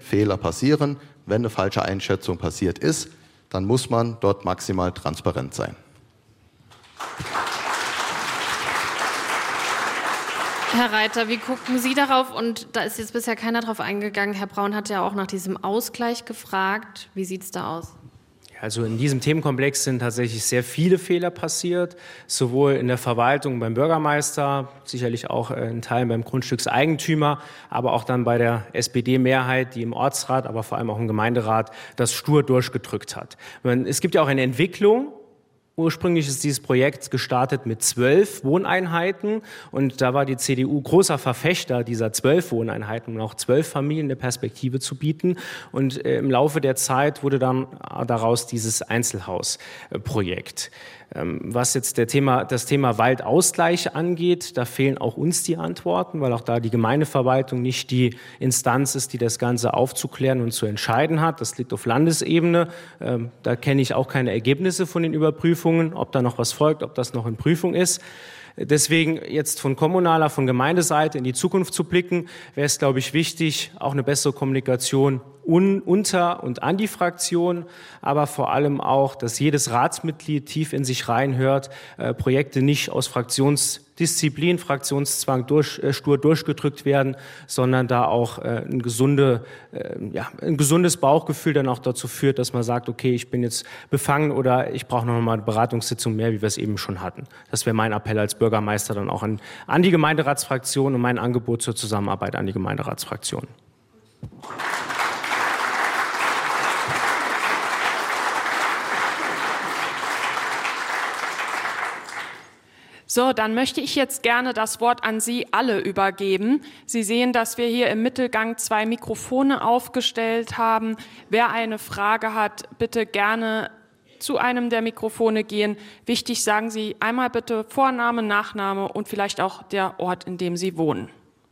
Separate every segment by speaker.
Speaker 1: Fehler passieren, wenn eine falsche Einschätzung passiert ist, dann muss man dort maximal transparent sein.
Speaker 2: Herr Reiter, wie gucken Sie darauf? Und da ist jetzt bisher keiner drauf eingegangen. Herr Braun hat ja auch nach diesem Ausgleich gefragt. Wie sieht es da aus?
Speaker 3: Also in diesem Themenkomplex sind tatsächlich sehr viele Fehler passiert, sowohl in der Verwaltung beim Bürgermeister, sicherlich auch in Teilen beim Grundstückseigentümer, aber auch dann bei der SPD-Mehrheit, die im Ortsrat, aber vor allem auch im Gemeinderat das stur durchgedrückt hat. Es gibt ja auch eine Entwicklung. Ursprünglich ist dieses Projekt gestartet mit 12 Wohneinheiten und da war die CDU großer Verfechter dieser 12 Wohneinheiten, um auch 12 Familien eine Perspektive zu bieten. Und im Laufe der Zeit wurde dann daraus dieses Einzelhausprojekt. Was jetzt das Thema Waldausgleich angeht, da fehlen auch uns die Antworten, weil auch da die Gemeindeverwaltung nicht die Instanz ist, die das Ganze aufzuklären und zu entscheiden hat. Das liegt auf Landesebene. Da kenne ich auch keine Ergebnisse von den Überprüfungen, ob da noch was folgt, ob das noch in Prüfung ist. Deswegen jetzt von von Gemeindeseite in die Zukunft zu blicken, wäre es, glaube ich, wichtig, auch eine bessere Kommunikation unter und an die Fraktion, aber vor allem auch, dass jedes Ratsmitglied tief in sich reinhört, Projekte nicht aus Fraktionsdisziplin, Fraktionszwang stur durchgedrückt werden, sondern da auch ein gesundes Bauchgefühl dann auch dazu führt, dass man sagt, okay, ich bin jetzt befangen oder ich brauche noch mal eine Beratungssitzung mehr, wie wir es eben schon hatten. Das wäre mein Appell als Bürgermeister dann auch an die Gemeinderatsfraktion und mein Angebot zur Zusammenarbeit an die Gemeinderatsfraktion.
Speaker 4: So, dann möchte ich jetzt gerne das Wort an Sie alle übergeben. Sie sehen, dass wir hier im Mittelgang 2 Mikrofone aufgestellt haben. Wer eine Frage hat, bitte gerne zu einem der Mikrofone gehen. Wichtig, sagen Sie einmal bitte Vorname, Nachname und vielleicht auch der Ort, in dem Sie wohnen.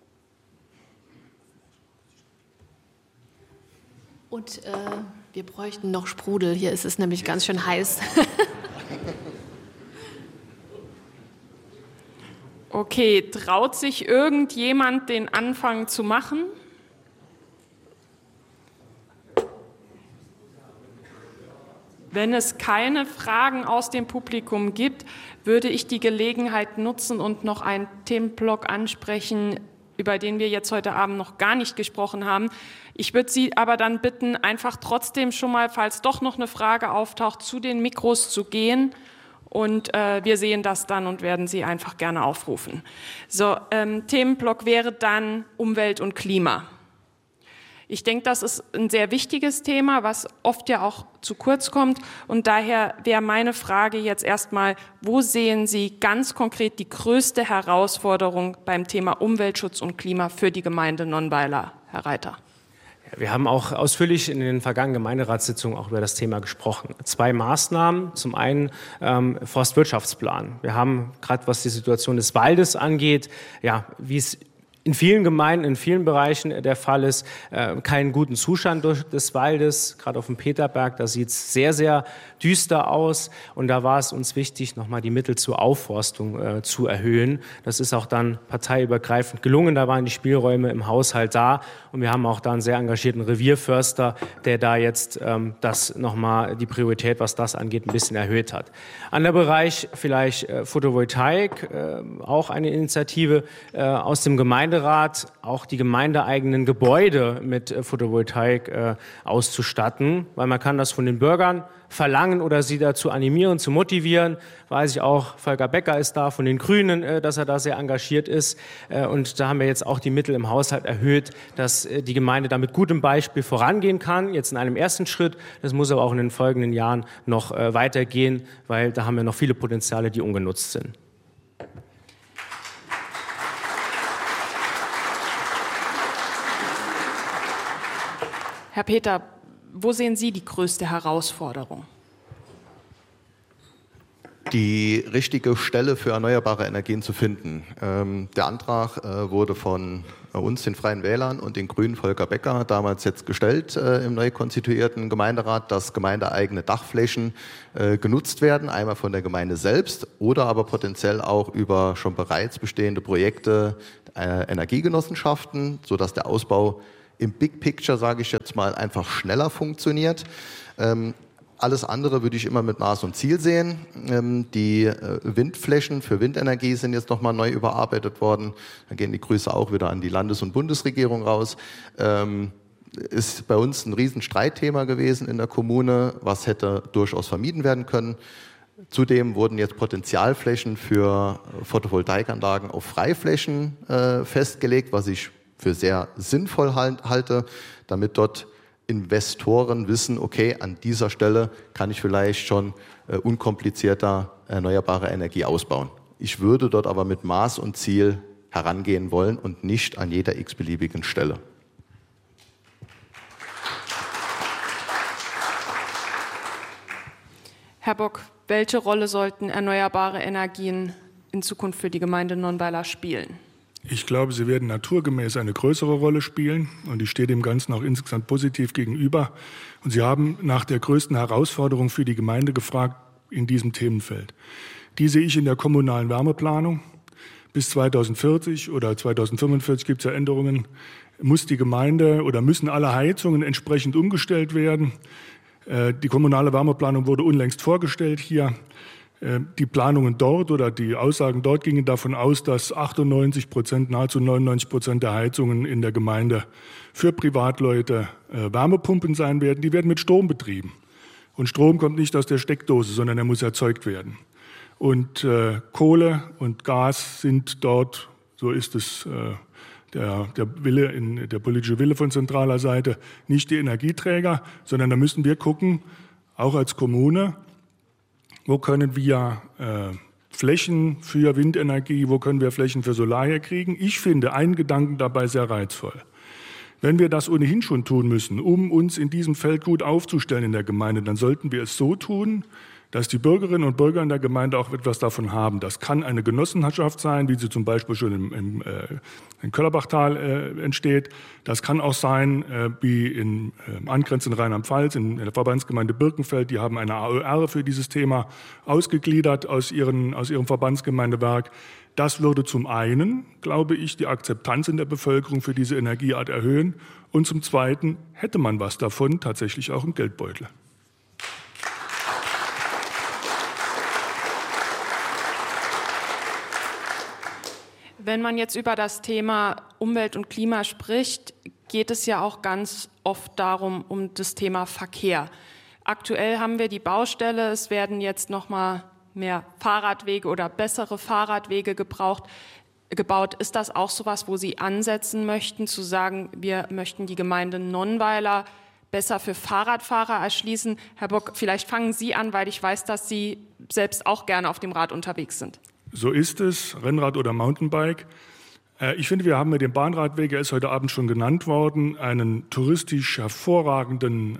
Speaker 2: Und wir bräuchten noch Sprudel. Hier ist es nämlich ganz schön heiß.
Speaker 4: Okay, traut sich irgendjemand, den Anfang zu machen? Wenn es keine Fragen aus dem Publikum gibt, würde ich die Gelegenheit nutzen und noch einen Themenblock ansprechen, über den wir jetzt heute Abend noch gar nicht gesprochen haben. Ich würde Sie aber dann bitten, einfach trotzdem schon mal, falls doch noch eine Frage auftaucht, zu den Mikros zu gehen. Und wir sehen das dann und werden Sie einfach gerne aufrufen. So, Themenblock wäre dann Umwelt und Klima. Ich denke, das ist ein sehr wichtiges Thema, was oft ja auch zu kurz kommt. Und daher wäre meine Frage jetzt erstmal, wo sehen Sie ganz konkret die größte Herausforderung beim Thema Umweltschutz und Klima für die Gemeinde Nonnweiler, Herr Reiter?
Speaker 3: Wir haben auch ausführlich in den vergangenen Gemeinderatssitzungen auch über das Thema gesprochen. 2 Maßnahmen. Zum einen Forstwirtschaftsplan. Wir haben gerade, was die Situation des Waldes angeht, ja, wie es in vielen Gemeinden, in vielen Bereichen der Fall ist, keinen guten Zustand des Waldes. Gerade auf dem Peterberg, da sieht es sehr, sehr düster aus. Und da war es uns wichtig, nochmal die Mittel zur Aufforstung zu erhöhen. Das ist auch dann parteiübergreifend gelungen. Da waren die Spielräume im Haushalt da. Und wir haben auch da einen sehr engagierten Revierförster, der da jetzt das nochmal die Priorität, was das angeht, ein bisschen erhöht hat. Anderer Bereich vielleicht Photovoltaik, auch eine Initiative aus dem Gemeinderat, auch die gemeindeeigenen Gebäude mit Photovoltaik auszustatten, weil man kann das von den Bürgern verlangen oder sie dazu animieren, zu motivieren. Weiß ich auch, Volker Becker ist da von den Grünen, dass er da sehr engagiert ist. Und da haben wir jetzt auch die Mittel im Haushalt erhöht, dass die Gemeinde da mit gutem Beispiel vorangehen kann. Jetzt in einem ersten Schritt. Das muss aber auch in den folgenden Jahren noch weitergehen, weil da haben wir noch viele Potenziale, die ungenutzt sind.
Speaker 4: Herr Peter, wo sehen Sie die größte Herausforderung?
Speaker 1: Die richtige Stelle für erneuerbare Energien zu finden. Der Antrag wurde von uns, den Freien Wählern und den Grünen Volker Becker, damals jetzt gestellt im neu konstituierten Gemeinderat, dass gemeindeeigene Dachflächen genutzt werden, einmal von der Gemeinde selbst oder aber potenziell auch über schon bereits bestehende Projekte Energiegenossenschaften, sodass der Ausbau im Big Picture, sage ich jetzt mal, einfach schneller funktioniert. Alles andere würde ich immer mit Maß und Ziel sehen. Die Windflächen für Windenergie sind jetzt nochmal neu überarbeitet worden. Da gehen die Grüße auch wieder an die Landes- und Bundesregierung raus. Ist bei uns ein Riesenstreitthema gewesen in der Kommune, was hätte durchaus vermieden werden können. Zudem wurden jetzt Potenzialflächen für Photovoltaikanlagen auf Freiflächen festgelegt, was ich für sehr sinnvoll halte, damit dort Investoren wissen, okay, an dieser Stelle kann ich vielleicht schon unkomplizierter erneuerbare Energie ausbauen. Ich würde dort aber mit Maß und Ziel herangehen wollen und nicht an jeder x-beliebigen Stelle.
Speaker 4: Herr Bock, welche Rolle sollten erneuerbare Energien in Zukunft für die Gemeinde Nonnweiler spielen?
Speaker 5: Ich glaube, sie werden naturgemäß eine größere Rolle spielen und ich stehe dem Ganzen auch insgesamt positiv gegenüber. Und Sie haben nach der größten Herausforderung für die Gemeinde gefragt in diesem Themenfeld. Die sehe ich in der kommunalen Wärmeplanung. Bis 2040 oder 2045 gibt es ja Änderungen, muss die Gemeinde oder müssen alle Heizungen entsprechend umgestellt werden. Die kommunale Wärmeplanung wurde unlängst vorgestellt hier. Die Planungen dort oder die Aussagen dort gingen davon aus, dass 98%, nahezu 99% der Heizungen in der Gemeinde für Privatleute Wärmepumpen sein werden. Die werden mit Strom betrieben. Und Strom kommt nicht aus der Steckdose, sondern er muss erzeugt werden. Und Kohle und Gas sind dort, so ist es der politische Wille von zentraler Seite, nicht die Energieträger, sondern da müssen wir gucken, auch als Kommune, wo können wir Flächen für Windenergie, wo können wir Flächen für Solar herkriegen? Ich finde einen Gedanken dabei sehr reizvoll. Wenn wir das ohnehin schon tun müssen, um uns in diesem Feld gut aufzustellen in der Gemeinde, dann sollten wir es so tun, dass die Bürgerinnen und Bürger in der Gemeinde auch etwas davon haben. Das kann eine Genossenschaft sein, wie sie zum Beispiel schon im Köllerbachtal entsteht. Das kann auch sein, wie in angrenzend Rheinland-Pfalz, in der Verbandsgemeinde Birkenfeld. Die haben eine AOR für dieses Thema ausgegliedert aus ihrem Verbandsgemeindewerk. Das würde zum einen, glaube ich, die Akzeptanz in der Bevölkerung für diese Energieart erhöhen. Und zum Zweiten hätte man was davon tatsächlich auch im Geldbeutel.
Speaker 4: Wenn man jetzt über das Thema Umwelt und Klima spricht, geht es ja auch ganz oft um das Thema Verkehr. Aktuell haben wir die Baustelle, es werden jetzt noch mal mehr Fahrradwege oder bessere Fahrradwege gebaut. Ist das auch sowas, wo Sie ansetzen möchten, zu sagen, wir möchten die Gemeinde Nonnweiler besser für Fahrradfahrer erschließen? Herr Bock, vielleicht fangen Sie an, weil ich weiß, dass Sie selbst auch gerne auf dem Rad unterwegs sind.
Speaker 5: So ist es, Rennrad oder Mountainbike. Ich finde, wir haben mit dem Bahnradweg, er ist heute Abend schon genannt worden, einen touristisch hervorragenden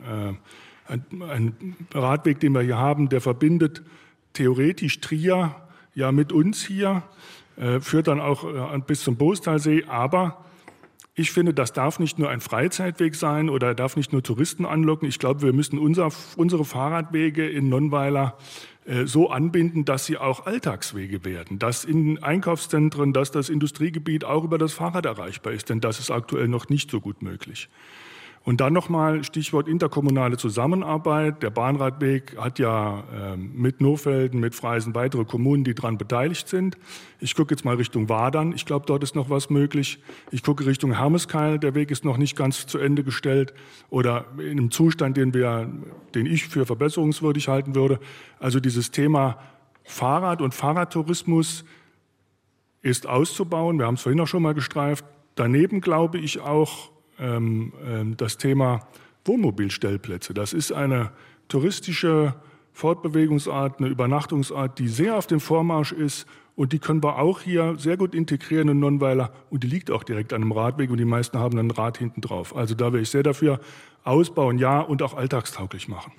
Speaker 5: einen Radweg, den wir hier haben, der verbindet theoretisch Trier ja mit uns hier, führt dann auch bis zum Boostalsee, aber ich finde, das darf nicht nur ein Freizeitweg sein oder darf nicht nur Touristen anlocken. Ich glaube, wir müssen unsere Fahrradwege in Nonnweiler so anbinden, dass sie auch Alltagswege werden, dass in Einkaufszentren, dass das Industriegebiet auch über das Fahrrad erreichbar ist, denn das ist aktuell noch nicht so gut möglich. Und dann nochmal Stichwort interkommunale Zusammenarbeit. Der Bahnradweg hat ja mit Nofelden, mit Freisen weitere Kommunen, die daran beteiligt sind. Ich gucke jetzt mal Richtung Wadern. Ich glaube, dort ist noch was möglich. Ich gucke Richtung Hermeskeil. Der Weg ist noch nicht ganz zu Ende gestellt oder in einem Zustand, den ich für verbesserungswürdig halten würde. Also dieses Thema Fahrrad und Fahrradtourismus ist auszubauen. Wir haben es vorhin auch schon mal gestreift. Daneben glaube ich auch, das Thema Wohnmobilstellplätze. Das ist eine touristische Fortbewegungsart, eine Übernachtungsart, die sehr auf dem Vormarsch ist und die können wir auch hier sehr gut integrieren in Nonnweiler und die liegt auch direkt an einem Radweg und die meisten haben ein Rad hinten drauf. Also da wäre ich sehr dafür, ausbauen ja und auch alltagstauglich machen.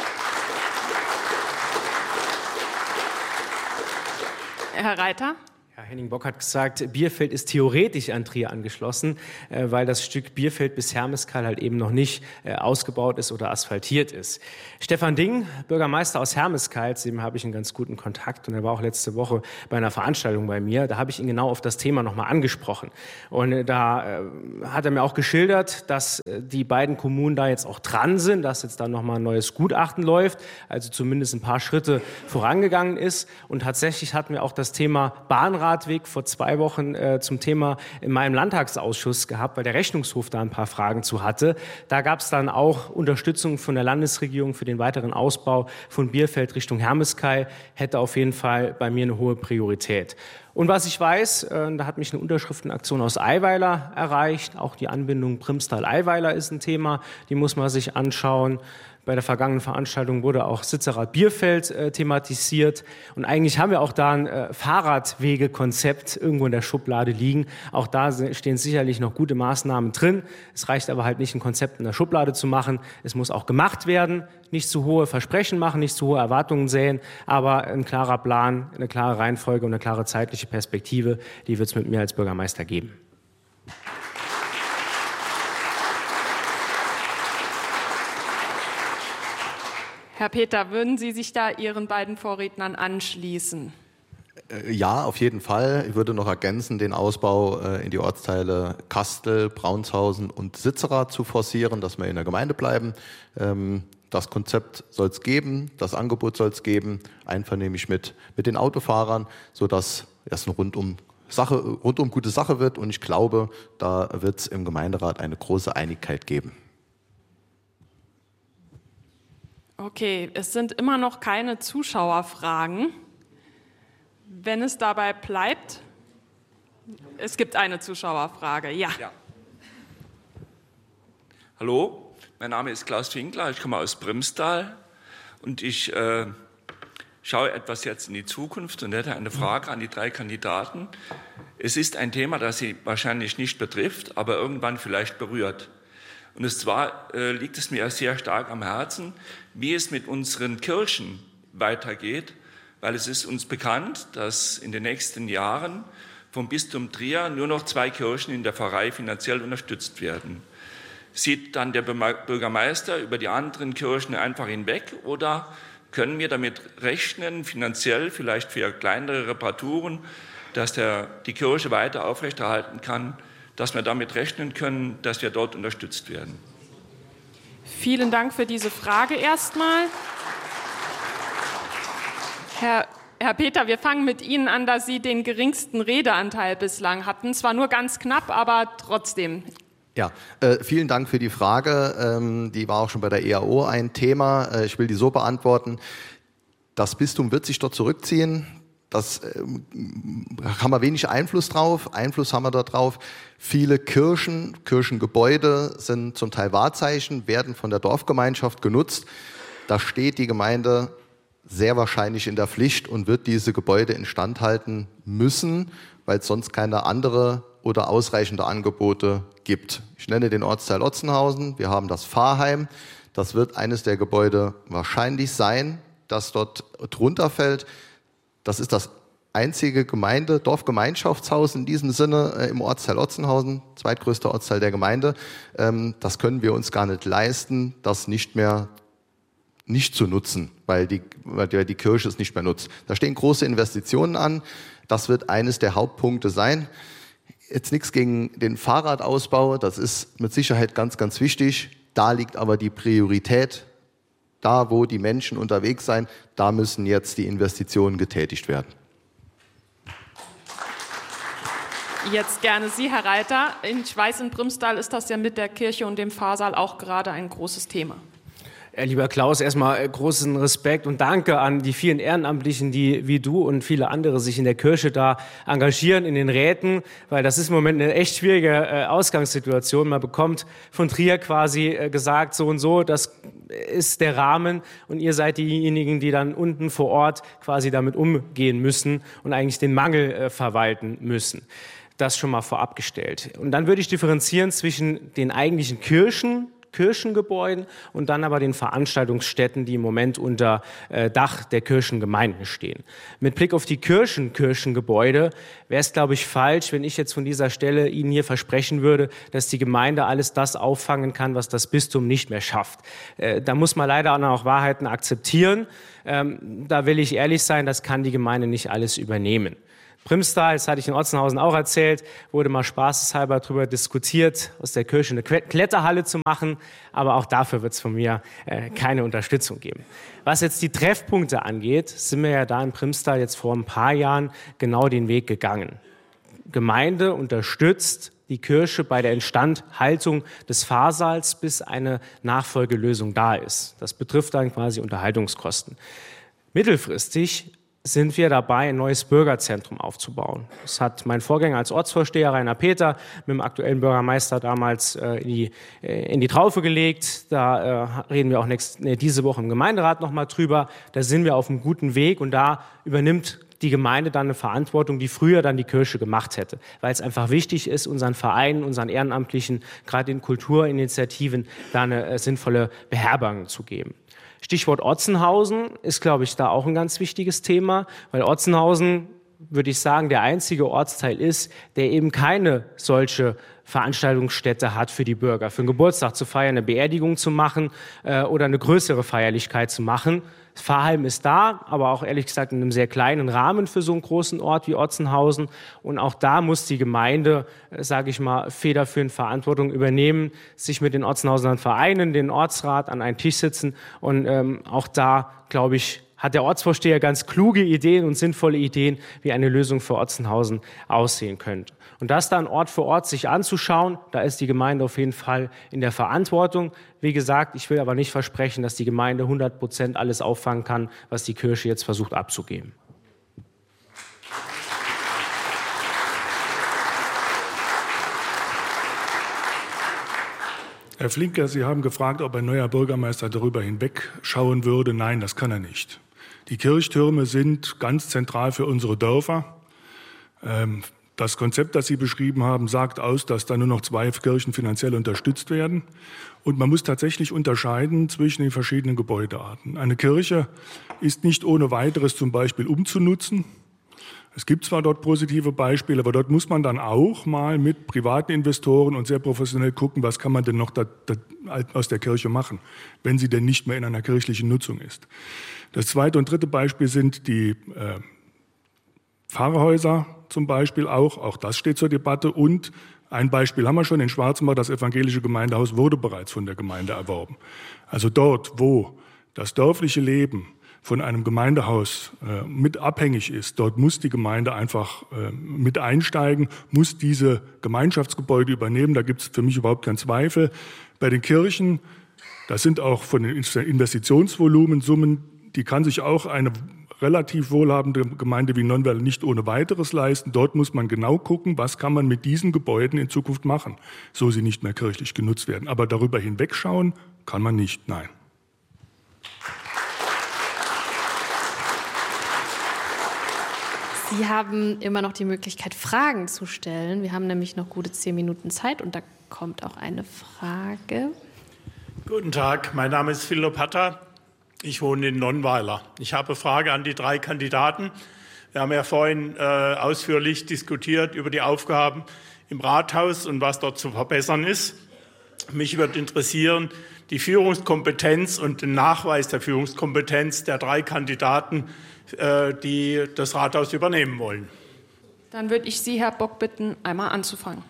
Speaker 4: Herr Reiter?
Speaker 3: Herr Henning-Bock hat gesagt, Bierfeld ist theoretisch an Trier angeschlossen, weil das Stück Bierfeld bis Hermeskeil halt eben noch nicht ausgebaut ist oder asphaltiert ist. Stefan Ding, Bürgermeister aus Hermeskeil, zu dem habe ich einen ganz guten Kontakt und er war auch letzte Woche bei einer Veranstaltung bei mir. Da habe ich ihn genau auf das Thema nochmal angesprochen. Und da hat er mir auch geschildert, dass die beiden Kommunen da jetzt auch dran sind, dass jetzt da nochmal ein neues Gutachten läuft, also zumindest ein paar Schritte vorangegangen ist. Und tatsächlich hatten wir auch das Thema Bahnradweg vor 2 Wochen zum Thema in meinem Landtagsausschuss gehabt, weil der Rechnungshof da ein paar Fragen zu hatte. Da gab es dann auch Unterstützung von der Landesregierung für den weiteren Ausbau von Bierfeld Richtung Hermeskeil, hätte auf jeden Fall bei mir eine hohe Priorität. Und was ich weiß, da hat mich eine Unterschriftenaktion aus Eiweiler erreicht. Auch die Anbindung Primstal-Eiweiler ist ein Thema, die muss man sich anschauen. Bei der vergangenen Veranstaltung wurde auch Sitzerath Bierfeld thematisiert. Und eigentlich haben wir auch da ein Fahrradwegekonzept irgendwo in der Schublade liegen. Auch da stehen sicherlich noch gute Maßnahmen drin. Es reicht aber halt nicht, ein Konzept in der Schublade zu machen. Es muss auch gemacht werden. Nicht zu hohe Versprechen machen, nicht zu hohe Erwartungen säen, aber ein klarer Plan, eine klare Reihenfolge und eine klare zeitliche Perspektive, die wird es mit mir als Bürgermeister geben.
Speaker 4: Herr Peter, würden Sie sich da Ihren beiden Vorrednern anschließen?
Speaker 1: Ja, auf jeden Fall. Ich würde noch ergänzen, den Ausbau in die Ortsteile Kastel, Braunshausen und Sitzerath zu forcieren, dass wir in der Gemeinde bleiben. Das Konzept soll es geben, das Angebot soll es geben, einvernehmlich mit den Autofahrern, sodass es eine rundum gute Sache wird. Und ich glaube, da wird es im Gemeinderat eine große Einigkeit geben.
Speaker 4: Okay, es sind immer noch keine Zuschauerfragen. Wenn es dabei bleibt, es gibt eine Zuschauerfrage, ja.
Speaker 6: Hallo, mein Name ist Klaus Finkler, ich komme aus Primstal und ich schaue etwas jetzt in die Zukunft und hätte eine Frage an die 3 Kandidaten. Es ist ein Thema, das Sie wahrscheinlich nicht betrifft, aber irgendwann vielleicht berührt. Und zwar liegt es mir sehr stark am Herzen, wie es mit unseren Kirchen weitergeht, weil es ist uns bekannt, dass in den nächsten Jahren vom Bistum Trier nur noch 2 Kirchen in der Pfarrei finanziell unterstützt werden. Sieht dann der Bürgermeister über die anderen Kirchen einfach hinweg oder können wir damit rechnen, finanziell vielleicht für kleinere Reparaturen, dass die Kirche weiter aufrechterhalten kann, dass wir damit rechnen können, dass wir dort unterstützt werden?
Speaker 4: Vielen Dank für diese Frage erstmal. Herr Peter, wir fangen mit Ihnen an, dass Sie den geringsten Redeanteil bislang hatten. Zwar nur ganz knapp, aber trotzdem.
Speaker 1: Ja, vielen Dank für die Frage. Die war auch schon bei der EAO ein Thema. Ich will die so beantworten. Das Bistum wird sich dort zurückziehen. Das haben wir wenig Einfluss drauf. Einfluss haben wir darauf. Viele Kirchengebäude sind zum Teil Wahrzeichen, werden von der Dorfgemeinschaft genutzt. Da steht die Gemeinde sehr wahrscheinlich in der Pflicht und wird diese Gebäude instand halten müssen, weil es sonst keine andere oder ausreichende Angebote gibt. Ich nenne den Ortsteil Otzenhausen. Wir haben das Pfarrheim. Das wird eines der Gebäude wahrscheinlich sein, das dort drunter fällt. Das ist das einzige Dorfgemeinschaftshaus in diesem Sinne im Ortsteil Otzenhausen, zweitgrößter Ortsteil der Gemeinde. Das können wir uns gar nicht leisten, das nicht zu nutzen, weil die Kirche es nicht mehr nutzt. Da stehen große Investitionen an. Das wird eines der Hauptpunkte sein. Jetzt nichts gegen den Fahrradausbau. Das ist mit Sicherheit ganz, ganz wichtig. Da liegt aber die Priorität. Da, wo die Menschen unterwegs sind, da müssen jetzt die Investitionen getätigt werden.
Speaker 4: Jetzt gerne Sie, Herr Reiter. Ich weiß, in Primstal ist das ja mit der Kirche und dem Pfarrsaal auch gerade ein großes Thema.
Speaker 3: Lieber Klaus, erstmal großen Respekt und Danke an die vielen Ehrenamtlichen, die wie du und viele andere sich in der Kirche da engagieren, in den Räten, weil das ist im Moment eine echt schwierige Ausgangssituation. Man bekommt von Trier quasi gesagt, so und so, das ist der Rahmen und ihr seid diejenigen, die dann unten vor Ort quasi damit umgehen müssen und eigentlich den Mangel verwalten müssen. Das schon mal vorab gestellt. Und dann würde ich differenzieren zwischen den eigentlichen Kirchen, Kirchengebäuden und dann aber den Veranstaltungsstätten, die im Moment unter Dach der Kirchengemeinden stehen. Mit Blick auf die Kirchengebäude wäre es, glaube ich, falsch, wenn ich jetzt von dieser Stelle Ihnen hier versprechen würde, dass die Gemeinde alles das auffangen kann, was das Bistum nicht mehr schafft. Da muss man leider auch Wahrheiten akzeptieren. Da will ich ehrlich sein, das kann die Gemeinde nicht alles übernehmen. Primstal, das hatte ich in Otzenhausen auch erzählt, wurde mal spaßeshalber darüber diskutiert, aus der Kirche eine Kletterhalle zu machen, aber auch dafür wird es von mir keine Unterstützung geben. Was jetzt die Treffpunkte angeht, sind wir ja da in Primstal jetzt vor ein paar Jahren genau den Weg gegangen. Gemeinde unterstützt die Kirche bei der Instandhaltung des Pfarrsaals, bis eine Nachfolgelösung da ist. Das betrifft dann quasi Unterhaltungskosten. Mittelfristig sind wir dabei, ein neues Bürgerzentrum aufzubauen. Das hat mein Vorgänger als Ortsvorsteher Rainer Peter mit dem aktuellen Bürgermeister damals in die Traufe gelegt. Da reden wir auch diese Woche im Gemeinderat nochmal drüber. Da sind wir auf einem guten Weg und da übernimmt die Gemeinde dann eine Verantwortung, die früher dann die Kirche gemacht hätte, weil es einfach wichtig ist, unseren Vereinen, unseren Ehrenamtlichen, gerade den Kulturinitiativen, da eine sinnvolle Beherbergung zu geben. Stichwort Otzenhausen ist, glaube ich, da auch ein ganz wichtiges Thema, weil Otzenhausen, würde ich sagen, der einzige Ortsteil ist, der eben keine solche Veranstaltungsstätte hat für die Bürger, für einen Geburtstag zu feiern, eine Beerdigung zu machen oder eine größere Feierlichkeit zu machen. Das Pfarrheim ist da, aber auch ehrlich gesagt in einem sehr kleinen Rahmen für so einen großen Ort wie Otzenhausen. Und auch da muss die Gemeinde, sage ich mal, federführend Verantwortung übernehmen, sich mit den Otzenhausenern Vereinen, den Ortsrat an einen Tisch sitzen. Und auch da, glaube ich, hat der Ortsvorsteher ganz kluge Ideen und sinnvolle Ideen, wie eine Lösung für Otzenhausen aussehen könnte. Und das dann Ort für Ort sich anzuschauen, da ist die Gemeinde auf jeden Fall in der Verantwortung. Wie gesagt, ich will aber nicht versprechen, dass die Gemeinde 100% alles auffangen kann, was die Kirche jetzt versucht abzugeben.
Speaker 5: Herr Flinker, Sie haben gefragt, ob ein neuer Bürgermeister darüber hinwegschauen würde. Nein, das kann er nicht. Die Kirchtürme sind ganz zentral für unsere Dörfer. Das Konzept, das Sie beschrieben haben, sagt aus, dass da nur noch 2 Kirchen finanziell unterstützt werden. Und man muss tatsächlich unterscheiden zwischen den verschiedenen Gebäudearten. Eine Kirche ist nicht ohne weiteres zum Beispiel umzunutzen. Es gibt zwar dort positive Beispiele, aber dort muss man dann auch mal mit privaten Investoren und sehr professionell gucken, was kann man denn noch aus der Kirche machen, wenn sie denn nicht mehr in einer kirchlichen Nutzung ist. Das zweite und dritte Beispiel sind die Pfarrhäuser zum Beispiel auch das steht zur Debatte. Und ein Beispiel haben wir schon in Schwarzenbach, das evangelische Gemeindehaus wurde bereits von der Gemeinde erworben. Also dort, wo das dörfliche Leben von einem Gemeindehaus mit abhängig ist, dort muss die Gemeinde einfach mit einsteigen, muss diese Gemeinschaftsgebäude übernehmen. Da gibt es für mich überhaupt keinen Zweifel. Bei den Kirchen, das sind auch von den Investitionsvolumen Summen, die kann sich auch eine relativ wohlhabende Gemeinde wie Nonnweiler nicht ohne weiteres leisten. Dort muss man genau gucken, was kann man mit diesen Gebäuden in Zukunft machen, so sie nicht mehr kirchlich genutzt werden. Aber darüber hinwegschauen kann man nicht, nein.
Speaker 2: Sie haben immer noch die Möglichkeit, Fragen zu stellen. Wir haben nämlich noch gute 10 Minuten Zeit und da kommt auch eine Frage.
Speaker 7: Guten Tag, mein Name ist Philipp Hatter. Ich wohne in Nonnweiler. Ich habe eine Frage an die 3 Kandidaten. Wir haben ja vorhin ausführlich diskutiert über die Aufgaben im Rathaus und was dort zu verbessern ist. Mich würde interessieren, die Führungskompetenz und den Nachweis der Führungskompetenz der 3 Kandidaten, die das Rathaus übernehmen wollen.
Speaker 4: Dann würde ich Sie, Herr Bock, bitten, einmal anzufangen.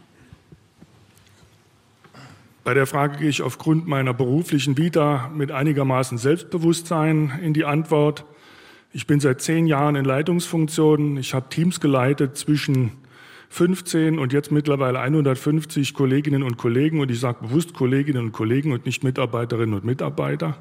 Speaker 5: Bei der Frage gehe ich aufgrund meiner beruflichen Vita mit einigermaßen Selbstbewusstsein in die Antwort. Ich bin seit 10 Jahren in Leitungsfunktionen. Ich habe Teams geleitet zwischen 15 und jetzt mittlerweile 150 Kolleginnen und Kollegen. Und ich sage bewusst Kolleginnen und Kollegen und nicht Mitarbeiterinnen und Mitarbeiter.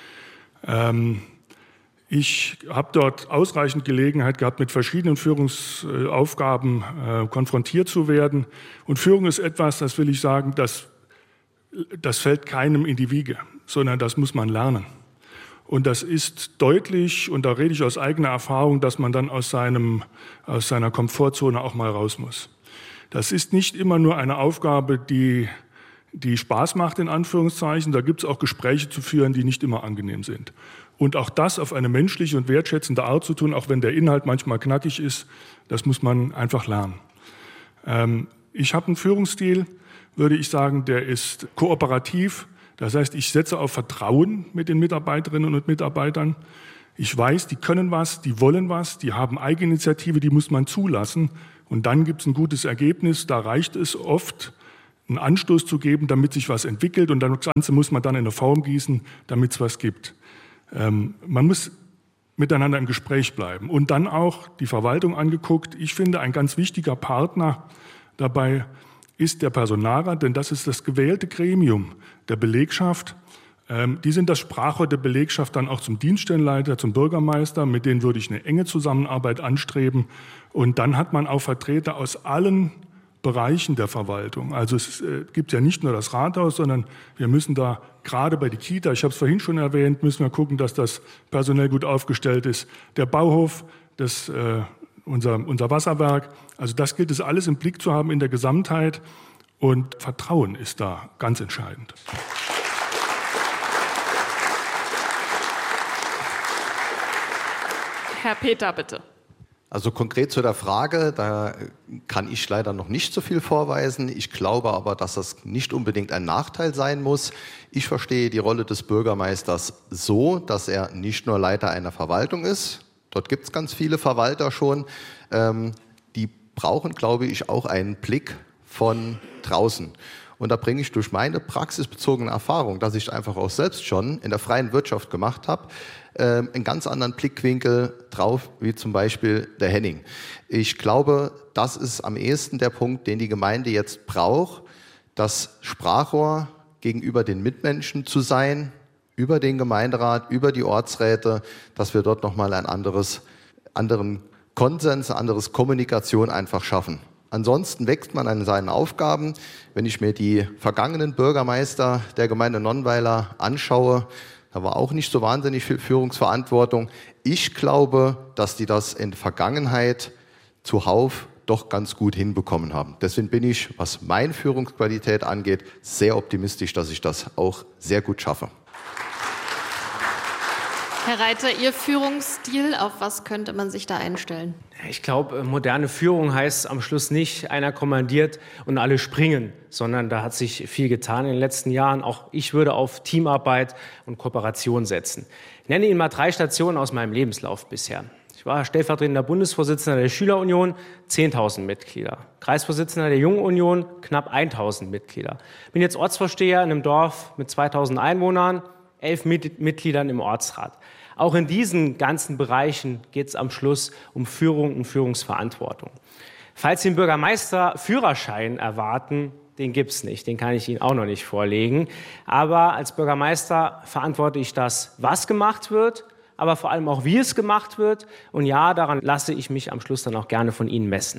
Speaker 5: Ich habe dort ausreichend Gelegenheit gehabt, mit verschiedenen Führungsaufgaben konfrontiert zu werden. Und Führung ist etwas, das will ich sagen, das fällt keinem in die Wiege, sondern das muss man lernen. Und das ist deutlich, und da rede ich aus eigener Erfahrung, dass man dann aus seiner Komfortzone auch mal raus muss. Das ist nicht immer nur eine Aufgabe, die die Spaß macht, in Anführungszeichen. Da gibt es auch Gespräche zu führen, die nicht immer angenehm sind. Und auch das auf eine menschliche und wertschätzende Art zu tun, auch wenn der Inhalt manchmal knackig ist, das muss man einfach lernen. Ich habe einen Führungsstil, würde ich sagen, der ist kooperativ. Das heißt, ich setze auf Vertrauen mit den Mitarbeiterinnen und Mitarbeitern. Ich weiß, die können was, die wollen was, die haben Eigeninitiative, die muss man zulassen. Und dann gibt es ein gutes Ergebnis. Da reicht es oft, einen Anstoß zu geben, damit sich was entwickelt. Und das Ganze muss man dann in eine Form gießen, damit es was gibt. Man muss miteinander im Gespräch bleiben. Und dann auch die Verwaltung angeguckt. Ich finde, ein ganz wichtiger Partner dabei ist der Personalrat, denn das ist das gewählte Gremium der Belegschaft. Die sind das Sprachrohr der Belegschaft dann auch zum Dienststellenleiter, zum Bürgermeister. Mit denen würde ich eine enge Zusammenarbeit anstreben. Und dann hat man auch Vertreter aus allen Bereichen der Verwaltung. Also es gibt ja nicht nur das Rathaus, sondern wir müssen da gerade bei der Kita, ich habe es vorhin schon erwähnt, müssen wir gucken, dass das personell gut aufgestellt ist. Der Bauhof, unser Wasserwerk, also das gilt es alles im Blick zu haben in der Gesamtheit. Und Vertrauen ist da ganz entscheidend.
Speaker 4: Herr Peter, bitte.
Speaker 1: Also konkret zu der Frage, da kann ich leider noch nicht so viel vorweisen. Ich glaube aber, dass das nicht unbedingt ein Nachteil sein muss. Ich verstehe die Rolle des Bürgermeisters so, dass er nicht nur Leiter einer Verwaltung ist. Dort gibt es ganz viele Verwalter schon. Die brauchen, glaube ich, auch einen Blick von draußen. Und da bringe ich durch meine praxisbezogene Erfahrung, dass ich einfach auch selbst schon in der freien Wirtschaft gemacht habe, einen ganz anderen Blickwinkel drauf, wie zum Beispiel der Henning. Ich glaube, das ist am ehesten der Punkt, den die Gemeinde jetzt braucht, das Sprachrohr gegenüber den Mitmenschen zu sein, über den Gemeinderat, über die Ortsräte, dass wir dort nochmal einen anderen Konsens, eine andere Kommunikation einfach schaffen. Ansonsten wächst man an seinen Aufgaben. Wenn ich mir die vergangenen Bürgermeister der Gemeinde Nonnweiler anschaue, da war auch nicht so wahnsinnig viel Führungsverantwortung. Ich glaube, dass die das in der Vergangenheit zuhauf doch ganz gut hinbekommen haben. Deswegen bin ich, was meine Führungsqualität angeht, sehr optimistisch, dass ich das auch sehr gut schaffe.
Speaker 2: Herr Reiter, Ihr Führungsstil, auf was könnte man sich da einstellen?
Speaker 3: Ich glaube, moderne Führung heißt am Schluss nicht, einer kommandiert und alle springen, sondern da hat sich viel getan in den letzten Jahren. Auch ich würde auf Teamarbeit und Kooperation setzen. Ich nenne Ihnen mal 3 Stationen aus meinem Lebenslauf bisher. Ich war stellvertretender Bundesvorsitzender der Schülerunion, 10.000 Mitglieder. Kreisvorsitzender der Jungen Union, knapp 1.000 Mitglieder. Bin jetzt Ortsvorsteher in einem Dorf mit 2.000 Einwohnern, 11 Mitgliedern im Ortsrat. Auch in diesen ganzen Bereichen geht es am Schluss um Führung und Führungsverantwortung. Falls Sie einen Bürgermeister-Führerschein erwarten, den gibt es nicht, den kann ich Ihnen auch noch nicht vorlegen. Aber als Bürgermeister verantworte ich das, was gemacht wird, aber vor allem auch, wie es gemacht wird. Und ja, daran lasse ich mich am Schluss dann auch gerne von Ihnen messen.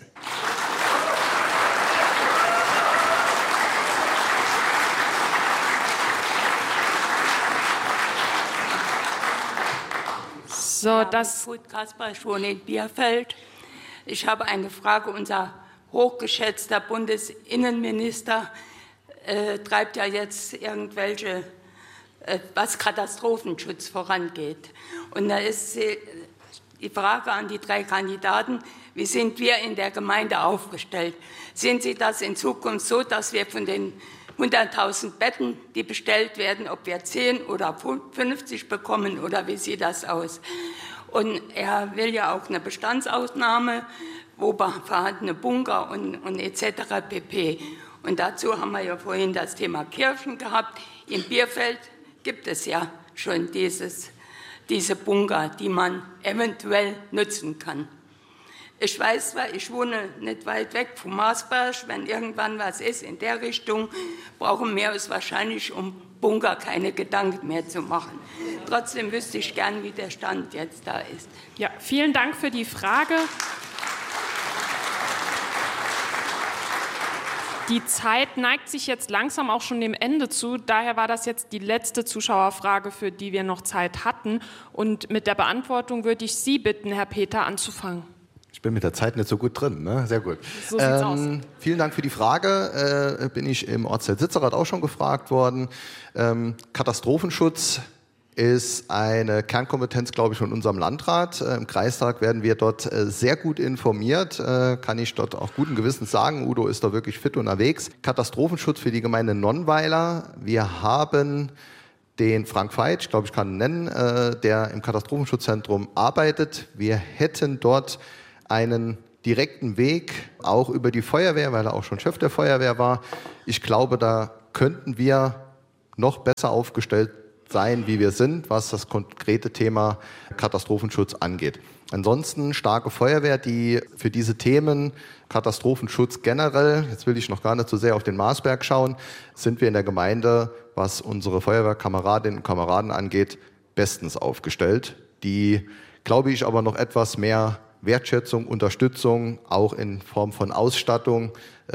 Speaker 4: So, das
Speaker 8: Gut, Kasper, ich wohne in Bierfeld. Ich habe eine Frage. Unser hochgeschätzter Bundesinnenminister treibt ja jetzt irgendwelche, was Katastrophenschutz vorangeht. Und da ist die Frage an die 3 Kandidaten, wie sind wir in der Gemeinde aufgestellt? Sehen Sie das in Zukunft so, dass wir von den 100.000 Betten, die bestellt werden, ob wir 10 oder 50 bekommen oder wie sieht das aus? Und er will ja auch eine Bestandsaufnahme, wo vorhandene Bunker und etc. pp. Und dazu haben wir ja vorhin das Thema Kirchen gehabt. In Bierfeld gibt es ja schon diese Bunker, die man eventuell nutzen kann. Ich weiß zwar, ich wohne nicht weit weg vom Marsberg. Wenn irgendwann was ist in der Richtung, brauchen wir uns wahrscheinlich um Bunker keine Gedanken mehr zu machen. Trotzdem wüsste ich gern, wie der Stand jetzt da ist.
Speaker 4: Ja, vielen Dank für die Frage. Die Zeit neigt sich jetzt langsam auch schon dem Ende zu. Daher war das jetzt die letzte Zuschauerfrage, für die wir noch Zeit hatten. Und mit der Beantwortung würde ich Sie bitten, Herr Peter, anzufangen.
Speaker 1: Ich bin mit der Zeit nicht so gut drin, ne? Sehr gut.
Speaker 4: So sieht's aus.
Speaker 1: Vielen Dank für die Frage. Bin ich im Ortsteil Sitzerath auch schon gefragt worden. Katastrophenschutz ist eine Kernkompetenz, glaube ich, von unserem Landrat. Im Kreistag werden wir dort sehr gut informiert, kann ich dort auch guten Gewissens sagen. Udo ist da wirklich fit unterwegs. Katastrophenschutz für die Gemeinde Nonnweiler. Wir haben den Frank Veit, ich glaube, ich kann ihn nennen, der im Katastrophenschutzzentrum arbeitet. Wir hätten dort einen direkten Weg, auch über die Feuerwehr, weil er auch schon Chef der Feuerwehr war. Ich glaube, da könnten wir noch besser aufgestellt sein, wie wir sind, was das konkrete Thema Katastrophenschutz angeht. Ansonsten starke Feuerwehr, die für diese Themen Katastrophenschutz generell, jetzt will ich noch gar nicht so sehr auf den Marsberg schauen, sind wir in der Gemeinde, was unsere Feuerwehrkameradinnen und Kameraden angeht, bestens aufgestellt, die, glaube ich, aber noch etwas mehr Wertschätzung, Unterstützung, auch in Form von Ausstattung,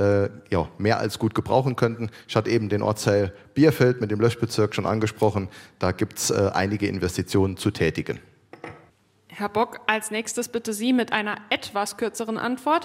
Speaker 1: mehr als gut gebrauchen könnten. Ich hatte eben den Ortsteil Bierfeld mit dem Löschbezirk schon angesprochen. Da gibt es einige Investitionen zu tätigen.
Speaker 4: Herr Bock, als nächstes bitte Sie mit einer etwas kürzeren Antwort.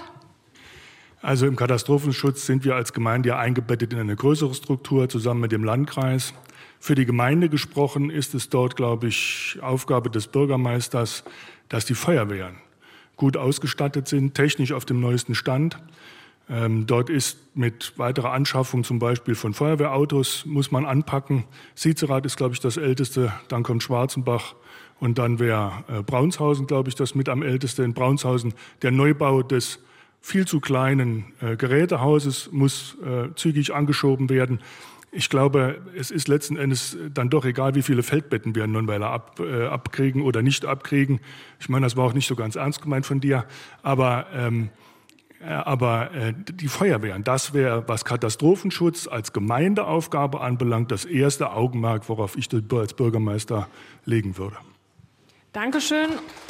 Speaker 5: Also im Katastrophenschutz sind wir als Gemeinde ja eingebettet in eine größere Struktur zusammen mit dem Landkreis. Für die Gemeinde gesprochen ist es dort, glaube ich, Aufgabe des Bürgermeisters, dass die Feuerwehren gut ausgestattet sind, technisch auf dem neuesten Stand. Dort ist mit weiterer Anschaffung zum Beispiel von Feuerwehrautos, muss man anpacken. Siezerath ist, glaube ich, das älteste, dann kommt Schwarzenbach und dann wäre Braunshausen, glaube ich, das mit am ältesten. In Braunshausen der Neubau des viel zu kleinen Gerätehauses muss zügig angeschoben werden. Ich glaube, es ist letzten Endes dann doch egal, wie viele Feldbetten wir in Nonnweiler abkriegen oder nicht abkriegen. Ich meine, das war auch nicht so ganz ernst gemeint von dir, aber die Feuerwehren, das wäre, was Katastrophenschutz als Gemeindeaufgabe anbelangt, das erste Augenmerk, worauf ich als Bürgermeister legen würde.
Speaker 4: Dankeschön.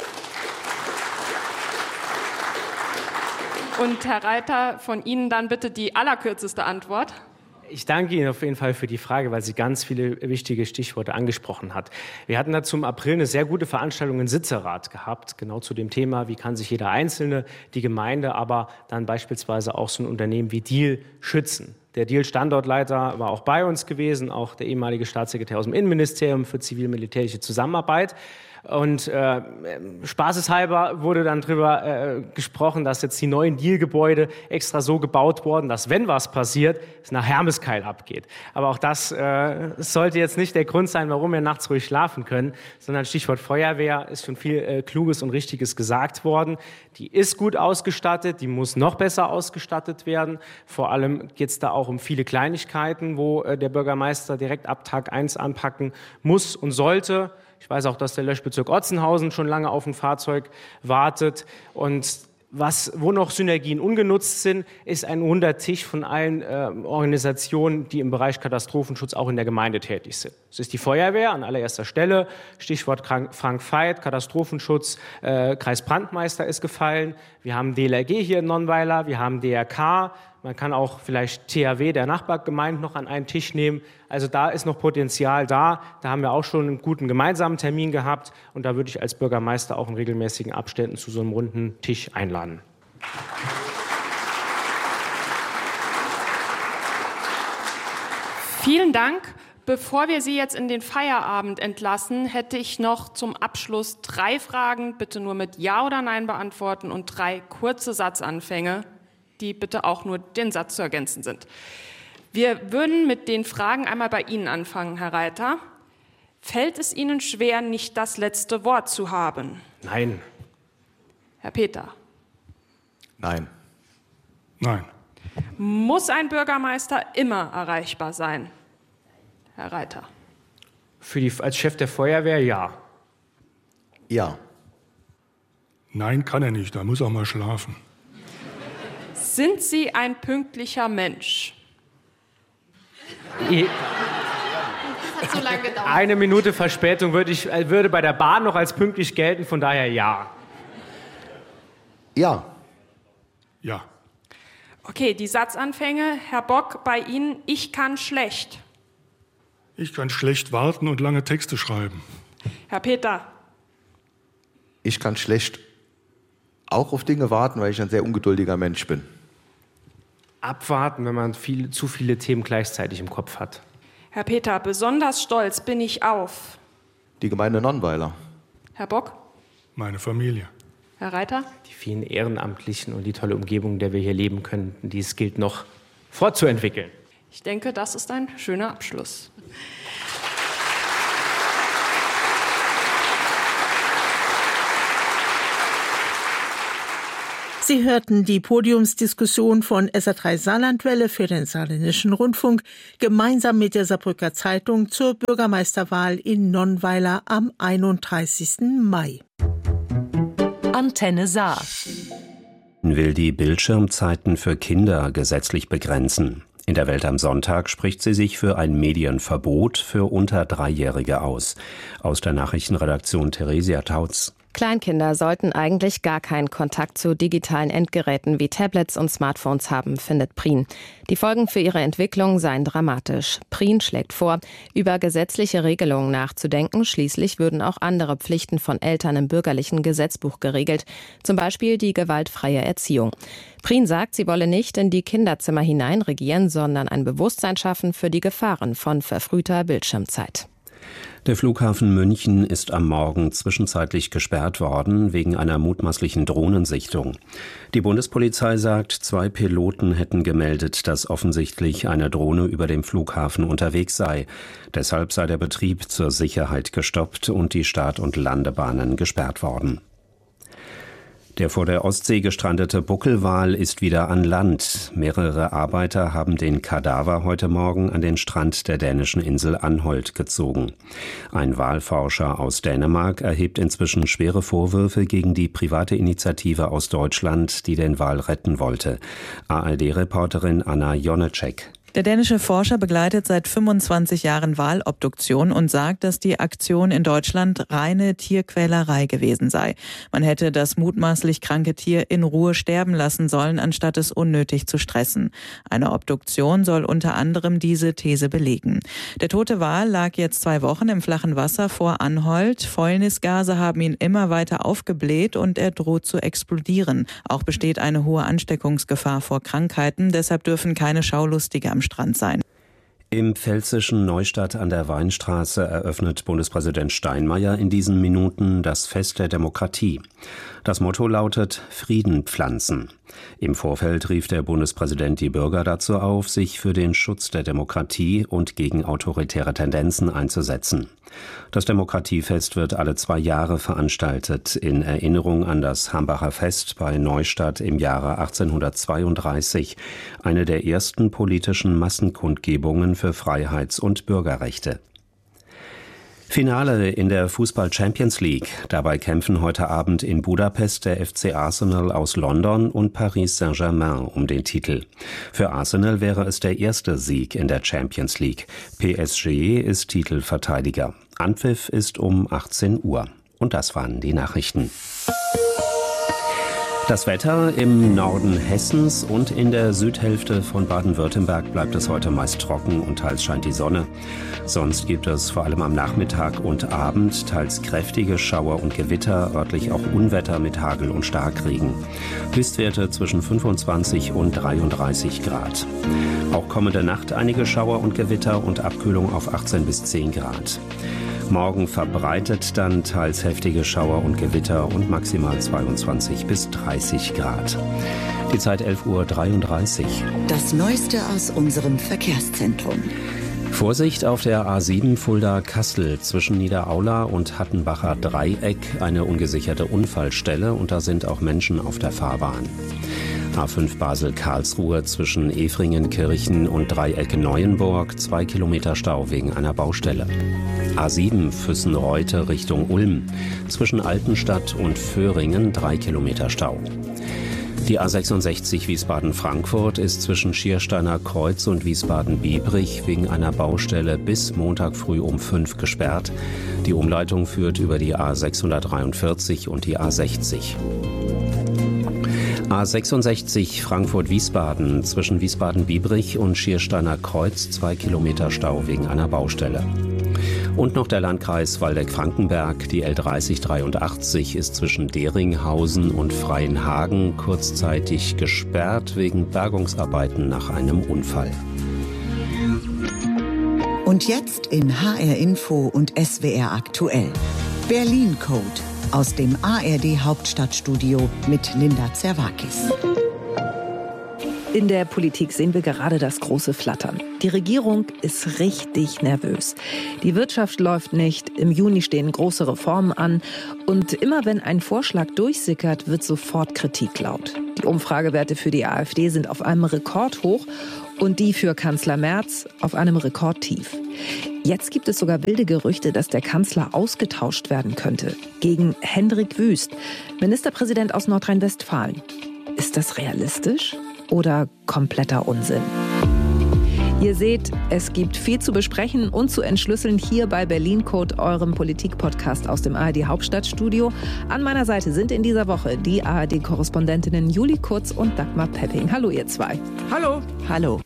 Speaker 4: Und Herr Reiter, von Ihnen dann bitte die allerkürzeste Antwort.
Speaker 3: Ich danke Ihnen auf jeden Fall für die Frage, weil sie ganz viele wichtige Stichworte angesprochen hat. Wir hatten dazu im April eine sehr gute Veranstaltung in Sitzerath gehabt, genau zu dem Thema, wie kann sich jeder Einzelne, die Gemeinde, aber dann beispielsweise auch so ein Unternehmen wie Diehl schützen. Der Diehl-Standortleiter war auch bei uns gewesen, auch der ehemalige Staatssekretär aus dem Innenministerium für zivil-militärische Zusammenarbeit. Und spaßeshalber wurde dann darüber gesprochen, dass jetzt die neuen Diehl-Gebäude extra so gebaut wurden, dass, wenn was passiert, es nach Hermeskeil abgeht. Aber auch das sollte jetzt nicht der Grund sein, warum wir nachts ruhig schlafen können, sondern Stichwort Feuerwehr ist schon viel Kluges und Richtiges gesagt worden. Die ist gut ausgestattet, die muss noch besser ausgestattet werden. Vor allem geht es da auch um viele Kleinigkeiten, wo der Bürgermeister direkt ab Tag 1 anpacken muss und sollte. Ich weiß auch, dass der Löschbezirk Otzenhausen schon lange auf ein Fahrzeug wartet. Und wo noch Synergien ungenutzt sind, ist ein runder Tisch von allen Organisationen, die im Bereich Katastrophenschutz auch in der Gemeinde tätig sind. Es ist die Feuerwehr an allererster Stelle, Stichwort Frank Veit, Katastrophenschutz, Kreisbrandmeister ist gefallen. Wir haben DLRG hier in Nonnweiler, wir haben DRK. Man kann auch vielleicht THW der Nachbargemeinden noch an einen Tisch nehmen. Also da ist noch Potenzial da. Da haben wir auch schon einen guten gemeinsamen Termin gehabt. Und da würde ich als Bürgermeister auch in regelmäßigen Abständen zu so einem runden Tisch einladen.
Speaker 4: Vielen Dank. Bevor wir Sie jetzt in den Feierabend entlassen, hätte ich noch zum Abschluss 3 Fragen, bitte nur mit Ja oder Nein beantworten und 3 kurze Satzanfänge, die bitte auch nur den Satz zu ergänzen sind. Wir würden mit den Fragen einmal bei Ihnen anfangen, Herr Reiter. Fällt es Ihnen schwer, nicht das letzte Wort zu haben?
Speaker 3: Nein.
Speaker 4: Herr Peter?
Speaker 1: Nein.
Speaker 5: Nein.
Speaker 4: Muss ein Bürgermeister immer erreichbar sein? Herr Reiter?
Speaker 3: Als Chef der Feuerwehr, ja.
Speaker 1: Ja.
Speaker 5: Nein, kann er nicht, da muss er mal schlafen.
Speaker 4: Sind Sie ein pünktlicher Mensch?
Speaker 2: Das hat so lange gedauert.
Speaker 3: Eine Minute Verspätung würde bei der Bahn noch als pünktlich gelten, von daher ja.
Speaker 1: Ja.
Speaker 5: Ja.
Speaker 4: Okay, die Satzanfänge. Herr Bock, bei Ihnen, ich kann schlecht.
Speaker 5: Ich kann schlecht warten und lange Texte schreiben.
Speaker 4: Herr Peter?
Speaker 1: Ich kann schlecht auch auf Dinge warten, weil ich ein sehr ungeduldiger Mensch bin.
Speaker 3: Abwarten, wenn man zu viele Themen gleichzeitig im Kopf hat.
Speaker 4: Herr Peter, besonders stolz bin ich auf.
Speaker 1: Die Gemeinde Nonnweiler.
Speaker 4: Herr Bock?
Speaker 5: Meine Familie.
Speaker 4: Herr Reiter?
Speaker 3: Die vielen Ehrenamtlichen und die tolle Umgebung, in der wir hier leben können, dies gilt noch fortzuentwickeln.
Speaker 4: Ich denke, das ist ein schöner Abschluss.
Speaker 9: Sie hörten die Podiumsdiskussion von SA3 Saarlandwelle für den Saarländischen Rundfunk gemeinsam mit der Saarbrücker Zeitung zur Bürgermeisterwahl in Nonnweiler am 31. Mai.
Speaker 10: Antenne Saar
Speaker 11: will die Bildschirmzeiten für Kinder gesetzlich begrenzen. In der Welt am Sonntag spricht sie sich für ein Medienverbot für unter 3-Jährige aus. Aus der Nachrichtenredaktion Theresia Tautz.
Speaker 12: Kleinkinder sollten eigentlich gar keinen Kontakt zu digitalen Endgeräten wie Tablets und Smartphones haben, findet Prien. Die Folgen für ihre Entwicklung seien dramatisch. Prien schlägt vor, über gesetzliche Regelungen nachzudenken. Schließlich würden auch andere Pflichten von Eltern im bürgerlichen Gesetzbuch geregelt, zum Beispiel die gewaltfreie Erziehung. Prien sagt, sie wolle nicht in die Kinderzimmer hineinregieren, sondern ein Bewusstsein schaffen für die Gefahren von verfrühter Bildschirmzeit.
Speaker 11: Der Flughafen München ist am Morgen zwischenzeitlich gesperrt worden wegen einer mutmaßlichen Drohnensichtung. Die Bundespolizei sagt, 2 Piloten hätten gemeldet, dass offensichtlich eine Drohne über dem Flughafen unterwegs sei. Deshalb sei der Betrieb zur Sicherheit gestoppt und die Start- und Landebahnen gesperrt worden. Der vor der Ostsee gestrandete Buckelwal ist wieder an Land. Mehrere Arbeiter haben den Kadaver heute Morgen an den Strand der dänischen Insel Anholt gezogen. Ein Walforscher aus Dänemark erhebt inzwischen schwere Vorwürfe gegen die private Initiative aus Deutschland, die den Wal retten wollte. ARD-Reporterin Anna Jonecek.
Speaker 13: Der dänische Forscher begleitet seit 25 Jahren Walobduktion und sagt, dass die Aktion in Deutschland reine Tierquälerei gewesen sei. Man hätte das mutmaßlich kranke Tier in Ruhe sterben lassen sollen, anstatt es unnötig zu stressen. Eine Obduktion soll unter anderem diese These belegen. Der tote Wal lag jetzt 2 Wochen im flachen Wasser vor Anholt. Fäulnisgase haben ihn immer weiter aufgebläht und er droht zu explodieren. Auch besteht eine hohe Ansteckungsgefahr vor Krankheiten, deshalb dürfen keine Schaulustige am Strand sein.
Speaker 11: Im pfälzischen Neustadt an der Weinstraße eröffnet Bundespräsident Steinmeier in diesen Minuten das Fest der Demokratie. Das Motto lautet Frieden pflanzen. Im Vorfeld rief der Bundespräsident die Bürger dazu auf, sich für den Schutz der Demokratie und gegen autoritäre Tendenzen einzusetzen. Das Demokratiefest wird alle 2 Jahre veranstaltet, in Erinnerung an das Hambacher Fest bei Neustadt im Jahre 1832, eine der ersten politischen Massenkundgebungen für Freiheits- und Bürgerrechte. Finale in der Fußball-Champions League. Dabei kämpfen heute Abend in Budapest der FC Arsenal aus London und Paris Saint-Germain um den Titel. Für Arsenal wäre es der erste Sieg in der Champions League. PSG ist Titelverteidiger. Anpfiff ist um 18 Uhr. Und das waren die Nachrichten. Das Wetter im Norden Hessens und in der Südhälfte von Baden-Württemberg bleibt es heute meist trocken und teils scheint die Sonne. Sonst gibt es vor allem am Nachmittag und Abend teils kräftige Schauer und Gewitter, örtlich auch Unwetter mit Hagel und Starkregen. Höchstwerte zwischen 25 und 33 Grad. Auch kommende Nacht einige Schauer und Gewitter und Abkühlung auf 18 bis 10 Grad. Morgen verbreitet dann teils heftige Schauer und Gewitter und maximal 22 bis 30 Grad. Die Zeit 11:33 Uhr.
Speaker 10: Das Neueste aus unserem Verkehrszentrum.
Speaker 11: Vorsicht auf der A7 Fulda-Kassel zwischen Niederaula und Hattenbacher Dreieck, eine ungesicherte Unfallstelle und da sind auch Menschen auf der Fahrbahn. A5 Basel-Karlsruhe zwischen Efringen-Kirchen und Dreieck Neuenburg, 2 Kilometer Stau wegen einer Baustelle. A7 Füssen-Reute Richtung Ulm, zwischen Altenstadt und Föhringen 3 Kilometer Stau. Die A66 Wiesbaden-Frankfurt ist zwischen Schiersteiner Kreuz und Wiesbaden-Biebrich wegen einer Baustelle bis Montag früh um 5 gesperrt. Die Umleitung führt über die A643 und die A60. A66 Frankfurt-Wiesbaden zwischen Wiesbaden-Biebrich und Schiersteiner Kreuz 2 Kilometer Stau wegen einer Baustelle. Und noch der Landkreis Waldeck-Frankenberg. Die L30 83 ist zwischen Deringhausen und Freienhagen kurzzeitig gesperrt wegen Bergungsarbeiten nach einem Unfall.
Speaker 10: Und jetzt in HR Info und SWR aktuell. Berlin Code aus dem ARD Hauptstadtstudio mit Linda Zerwakis.
Speaker 14: In der Politik sehen wir gerade das große Flattern. Die Regierung ist richtig nervös. Die Wirtschaft läuft nicht, im Juni stehen große Reformen an und immer wenn ein Vorschlag durchsickert, wird sofort Kritik laut. Die Umfragewerte für die AfD sind auf einem Rekordhoch und die für Kanzler Merz auf einem Rekordtief. Jetzt gibt es sogar wilde Gerüchte, dass der Kanzler ausgetauscht werden könnte gegen Hendrik Wüst, Ministerpräsident aus Nordrhein-Westfalen. Ist das realistisch oder kompletter Unsinn? Ihr seht, es gibt viel zu besprechen und zu entschlüsseln hier bei Berlin Code, eurem Politik-Podcast aus dem ARD Hauptstadtstudio. An meiner Seite sind in dieser Woche die ARD-Korrespondentinnen Julie Kurz und Dagmar Pepping. Hallo ihr zwei.
Speaker 15: Hallo.
Speaker 10: Hallo.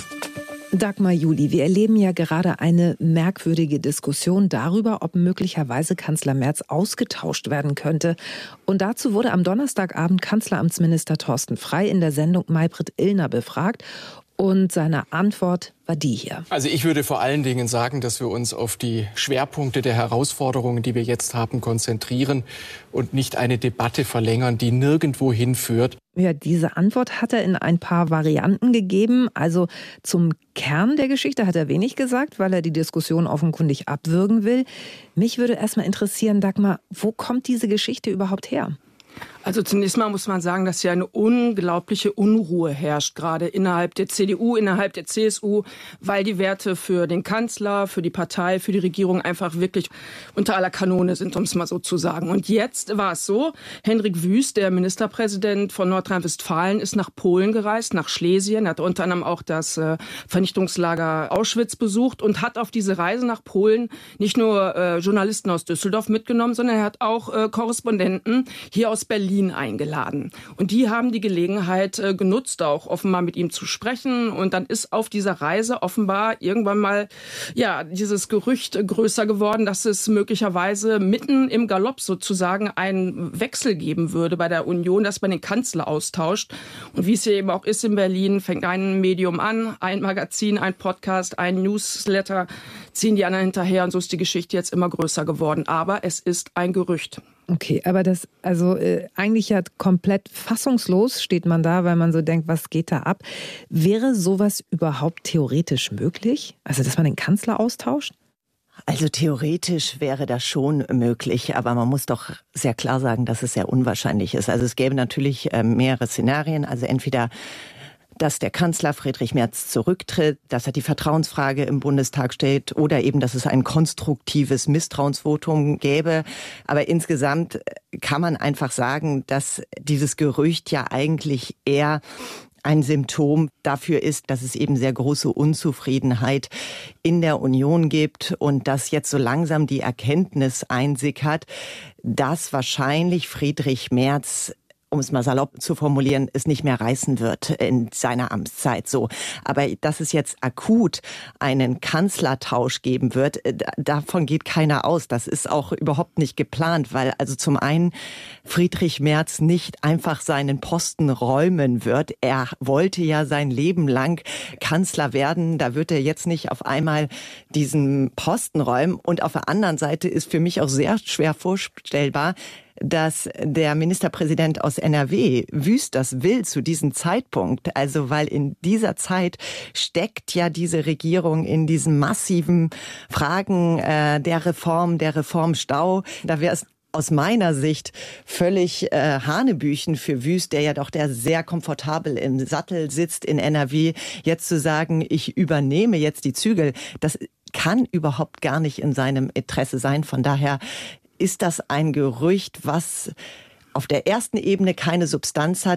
Speaker 14: Dagmar, Julie, wir erleben ja gerade eine merkwürdige Diskussion darüber, ob möglicherweise Kanzler Merz ausgetauscht werden könnte. Und dazu wurde am Donnerstagabend Kanzleramtsminister Thorsten Frey in der Sendung Maybrit Illner befragt. Und seine Antwort war die hier.
Speaker 15: Also ich würde vor allen Dingen sagen, dass wir uns auf die Schwerpunkte der Herausforderungen, die wir jetzt haben, konzentrieren und nicht eine Debatte verlängern, die nirgendwo hinführt.
Speaker 14: Ja, diese Antwort hat er in ein paar Varianten gegeben. Also zum Kern der Geschichte hat er wenig gesagt, weil er die Diskussion offenkundig abwürgen will. Mich würde erst mal interessieren, Dagmar, wo kommt diese Geschichte überhaupt her?
Speaker 16: Also zunächst mal muss man sagen, dass ja eine unglaubliche Unruhe herrscht, gerade innerhalb der CDU, innerhalb der CSU, weil die Werte für den Kanzler, für die Partei, für die Regierung einfach wirklich unter aller Kanone sind, um es mal so zu sagen. Und jetzt war es so, Hendrik Wüst, der Ministerpräsident von Nordrhein-Westfalen, ist nach Polen gereist, nach Schlesien. Er hat unter anderem auch das Vernichtungslager Auschwitz besucht und hat auf diese Reise nach Polen nicht nur Journalisten aus Düsseldorf mitgenommen, sondern er hat auch Korrespondenten hier aus Berlin eingeladen. Und die haben die Gelegenheit genutzt, auch offenbar mit ihm zu sprechen. Und dann ist auf dieser Reise offenbar irgendwann mal dieses Gerücht größer geworden, dass es möglicherweise mitten im Galopp sozusagen einen Wechsel geben würde bei der Union, dass man den Kanzler austauscht. Und wie es hier eben auch ist in Berlin, fängt ein Medium an, ein Magazin, ein Podcast, ein Newsletter, ziehen die anderen hinterher. Und so ist die Geschichte jetzt immer größer geworden. Aber es ist ein Gerücht.
Speaker 14: Okay, aber das, eigentlich ja komplett fassungslos steht man da, weil man so denkt, was geht da ab? Wäre sowas überhaupt theoretisch möglich? Also, dass man den Kanzler austauscht?
Speaker 17: Also theoretisch wäre das schon möglich, aber man muss doch sehr klar sagen, dass es sehr unwahrscheinlich ist. Also es gäbe natürlich mehrere Szenarien, also entweder dass der Kanzler Friedrich Merz zurücktritt, dass er die Vertrauensfrage im Bundestag stellt oder eben, dass es ein konstruktives Misstrauensvotum gäbe. Aber insgesamt kann man einfach sagen, dass dieses Gerücht ja eigentlich eher ein Symptom dafür ist, dass es eben sehr große Unzufriedenheit in der Union gibt und dass jetzt so langsam die Erkenntnis einsickert, dass wahrscheinlich Friedrich Merz, um es mal salopp zu formulieren, es nicht mehr reißen wird in seiner Amtszeit so. Aber dass es jetzt akut einen Kanzlertausch geben wird, davon geht keiner aus. Das ist auch überhaupt nicht geplant, weil also zum einen Friedrich Merz nicht einfach seinen Posten räumen wird. Er wollte ja sein Leben lang Kanzler werden. Da wird er jetzt nicht auf einmal diesen Posten räumen. Und auf der anderen Seite ist für mich auch sehr schwer vorstellbar, dass der Ministerpräsident aus NRW Wüst das will zu diesem Zeitpunkt. Also weil in dieser Zeit steckt ja diese Regierung in diesen massiven Fragen der Reformstau. Da wäre es aus meiner Sicht völlig Hanebüchen für Wüst, der ja doch der sehr komfortabel im Sattel sitzt in NRW, jetzt zu sagen, ich übernehme jetzt die Zügel. Das kann überhaupt gar nicht in seinem Interesse sein. Von daher ist das ein Gerücht, was auf der ersten Ebene keine Substanz hat,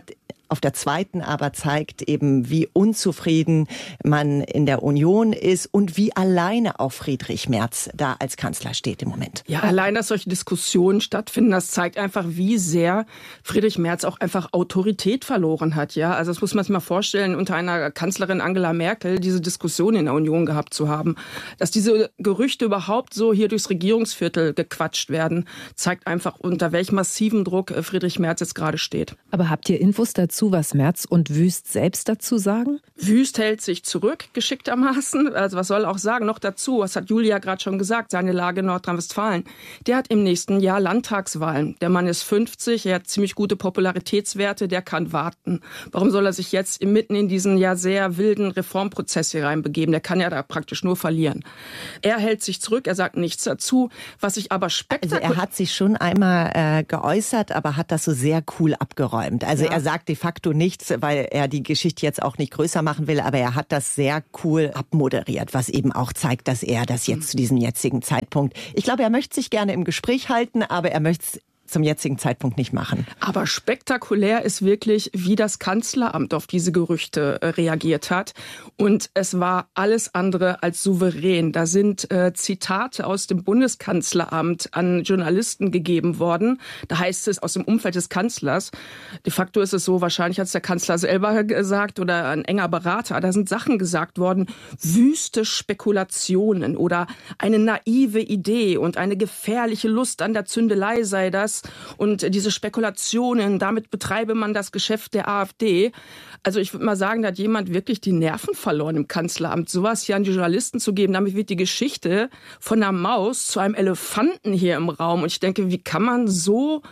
Speaker 17: auf der zweiten aber zeigt eben, wie unzufrieden man in der Union ist und wie alleine auch Friedrich Merz da als Kanzler steht im Moment.
Speaker 16: Ja, allein, dass solche Diskussionen stattfinden, das zeigt einfach, wie sehr Friedrich Merz auch einfach Autorität verloren hat. Ja, also das muss man sich mal vorstellen, unter einer Kanzlerin Angela Merkel diese Diskussion in der Union gehabt zu haben. Dass diese Gerüchte überhaupt so hier durchs Regierungsviertel gequatscht werden, zeigt einfach, unter welchem massiven Druck Friedrich Merz jetzt gerade steht.
Speaker 14: Aber habt ihr Infos dazu, was Merz und Wüst selbst dazu sagen?
Speaker 16: Wüst hält sich zurück, geschicktermaßen. Also was soll er auch sagen? Noch dazu, was hat Julia gerade schon gesagt, seine Lage in Nordrhein-Westfalen. Der hat im nächsten Jahr Landtagswahlen. Der Mann ist 50, er hat ziemlich gute Popularitätswerte, der kann warten. Warum soll er sich jetzt mitten in diesen ja sehr wilden Reformprozess hier reinbegeben? Der kann ja da praktisch nur verlieren. Er hält sich zurück, er sagt nichts dazu. Was ich aber spektakulär...
Speaker 17: Also er hat sich schon einmal geäußert, aber hat das so sehr cool abgeräumt. Also er sagt de facto nichts, weil er die Geschichte jetzt auch nicht größer machen will, aber er hat das sehr cool abmoderiert, was eben auch zeigt, dass er das jetzt zu diesem jetzigen Zeitpunkt... Ich glaube, er möchte sich gerne im Gespräch halten, aber er möchte es zum jetzigen Zeitpunkt nicht machen.
Speaker 16: Aber spektakulär ist wirklich, wie das Kanzleramt auf diese Gerüchte reagiert hat. Und es war alles andere als souverän. Da sind Zitate aus dem Bundeskanzleramt an Journalisten gegeben worden. Da heißt es aus dem Umfeld des Kanzlers. De facto ist es so, wahrscheinlich hat es der Kanzler selber gesagt oder ein enger Berater. Da sind Sachen gesagt worden, wüste Spekulationen oder eine naive Idee und eine gefährliche Lust an der Zündelei sei das. Und diese Spekulationen, damit betreibe man das Geschäft der AfD. Also ich würde mal sagen, da hat jemand wirklich die Nerven verloren im Kanzleramt, sowas hier an die Journalisten zu geben. Damit wird die Geschichte von einer Maus zu einem Elefanten hier im Raum. Und ich denke, wie kann man so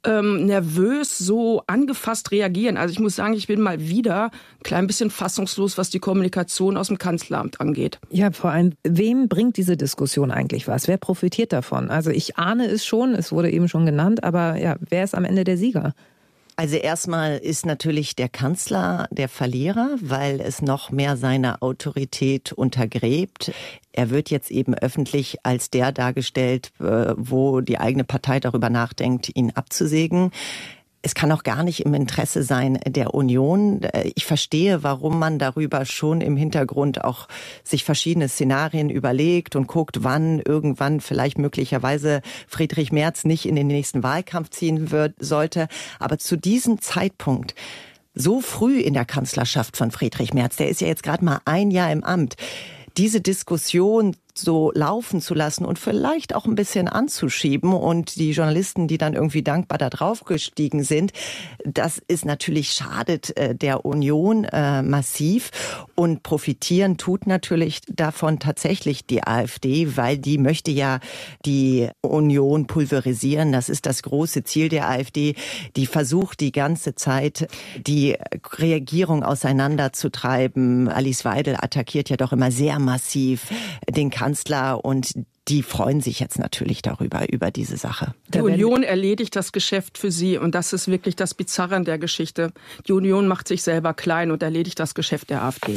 Speaker 16: nervös, so angefasst reagieren? Also ich muss sagen, ich bin mal wieder ein klein bisschen fassungslos, was die Kommunikation aus dem Kanzleramt angeht.
Speaker 14: Ja, vor allem, wem bringt diese Diskussion eigentlich was? Wer profitiert davon? Also ich ahne es schon, es wurde eben schon genannt, aber ja, wer ist am Ende der Sieger?
Speaker 17: Also erstmal ist natürlich der Kanzler der Verlierer, weil es noch mehr seine Autorität untergräbt. Er wird jetzt eben öffentlich als der dargestellt, wo die eigene Partei darüber nachdenkt, ihn abzusägen. Es kann auch gar nicht im Interesse sein der Union. Ich verstehe, warum man darüber schon im Hintergrund auch sich verschiedene Szenarien überlegt und guckt, wann irgendwann vielleicht möglicherweise Friedrich Merz nicht in den nächsten Wahlkampf ziehen sollte. Aber zu diesem Zeitpunkt, so früh in der Kanzlerschaft von Friedrich Merz, der ist ja jetzt gerade mal ein Jahr im Amt, diese Diskussion so laufen zu lassen und vielleicht auch ein bisschen anzuschieben und die Journalisten, die dann irgendwie dankbar da drauf gestiegen sind, das ist natürlich, schadet der Union massiv und profitieren tut natürlich davon tatsächlich die AfD, weil die möchte ja die Union pulverisieren. Das ist das große Ziel der AfD. Die versucht die ganze Zeit, die Regierung auseinanderzutreiben. Alice Weidel attackiert ja doch immer sehr massiv den Kanzler und die freuen sich jetzt natürlich über diese Sache.
Speaker 16: Die Union erledigt das Geschäft für sie und das ist wirklich das Bizarre an der Geschichte. Die Union macht sich selber klein und erledigt das Geschäft der AfD.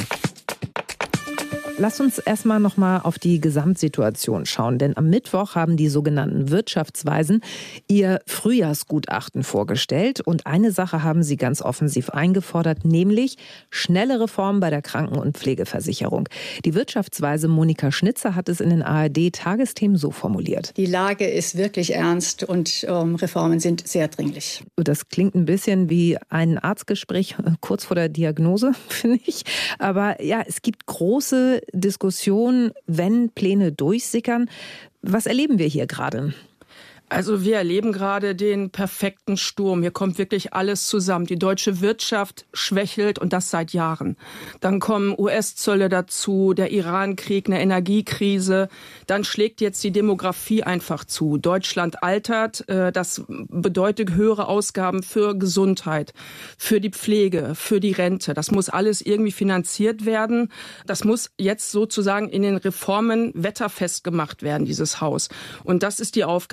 Speaker 14: Lass uns erstmal noch mal auf die Gesamtsituation schauen, denn am Mittwoch haben die sogenannten Wirtschaftsweisen ihr Frühjahrsgutachten vorgestellt und eine Sache haben sie ganz offensiv eingefordert, nämlich schnelle Reformen bei der Kranken- und Pflegeversicherung. Die Wirtschaftsweise Monika Schnitzer hat es in den ARD-Tagesthemen so formuliert.
Speaker 18: Die Lage ist wirklich ernst und Reformen sind sehr dringlich.
Speaker 14: Das klingt ein bisschen wie ein Arztgespräch kurz vor der Diagnose, finde ich. Aber ja, es gibt große Diskussion, wenn Pläne durchsickern. Was erleben wir hier gerade?
Speaker 16: Also wir erleben gerade den perfekten Sturm. Hier kommt wirklich alles zusammen. Die deutsche Wirtschaft schwächelt und das seit Jahren. Dann kommen US-Zölle dazu, der Iran-Krieg, eine Energiekrise. Dann schlägt jetzt die Demografie einfach zu. Deutschland altert. Das bedeutet höhere Ausgaben für Gesundheit, für die Pflege, für die Rente. Das muss alles irgendwie finanziert werden. Das muss jetzt sozusagen in den Reformen wetterfest gemacht werden, dieses Haus. Und das ist die Aufgabe von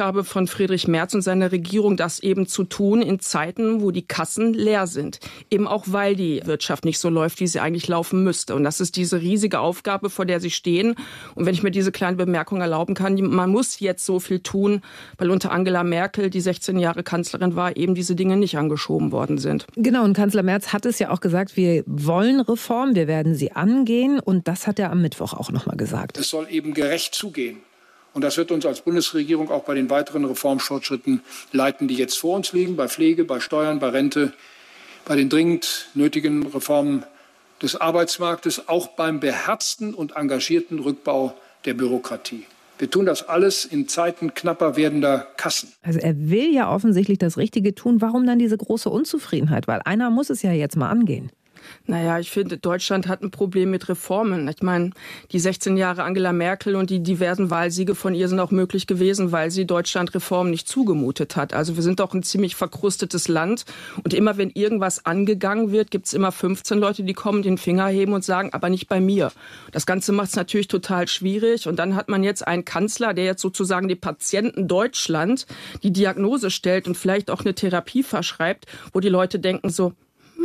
Speaker 16: von Friedrich Merz und seiner Regierung, das eben zu tun in Zeiten, wo die Kassen leer sind. Eben auch, weil die Wirtschaft nicht so läuft, wie sie eigentlich laufen müsste. Und das ist diese riesige Aufgabe, vor der sie stehen. Und wenn ich mir diese kleine Bemerkung erlauben kann, man muss jetzt so viel tun, weil unter Angela Merkel, die 16 Jahre Kanzlerin war, eben diese Dinge nicht angeschoben worden sind.
Speaker 14: Genau, und Kanzler Merz hat es ja auch gesagt, wir wollen Reform, wir werden sie angehen. Und das hat er am Mittwoch auch nochmal gesagt.
Speaker 19: Es soll eben gerecht zugehen. Und das wird uns als Bundesregierung auch bei den weiteren Reformfortschritten leiten, die jetzt vor uns liegen, bei Pflege, bei Steuern, bei Rente, bei den dringend nötigen Reformen des Arbeitsmarktes, auch beim beherzten und engagierten Rückbau der Bürokratie. Wir tun das alles in Zeiten knapper werdender Kassen.
Speaker 14: Also er will ja offensichtlich das Richtige tun. Warum dann diese große Unzufriedenheit? Weil einer muss es ja jetzt mal angehen.
Speaker 16: Naja, ich finde, Deutschland hat ein Problem mit Reformen. Ich meine, die 16 Jahre Angela Merkel und die diversen Wahlsiege von ihr sind auch möglich gewesen, weil sie Deutschland Reformen nicht zugemutet hat. Also wir sind doch ein ziemlich verkrustetes Land. Und immer wenn irgendwas angegangen wird, gibt es immer 15 Leute, die kommen, den Finger heben und sagen, aber nicht bei mir. Das Ganze macht es natürlich total schwierig. Und dann hat man jetzt einen Kanzler, der jetzt sozusagen die Patienten Deutschland die Diagnose stellt und vielleicht auch eine Therapie verschreibt, wo die Leute denken so,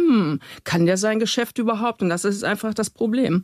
Speaker 16: kann der sein Geschäft überhaupt? Und das ist einfach das Problem.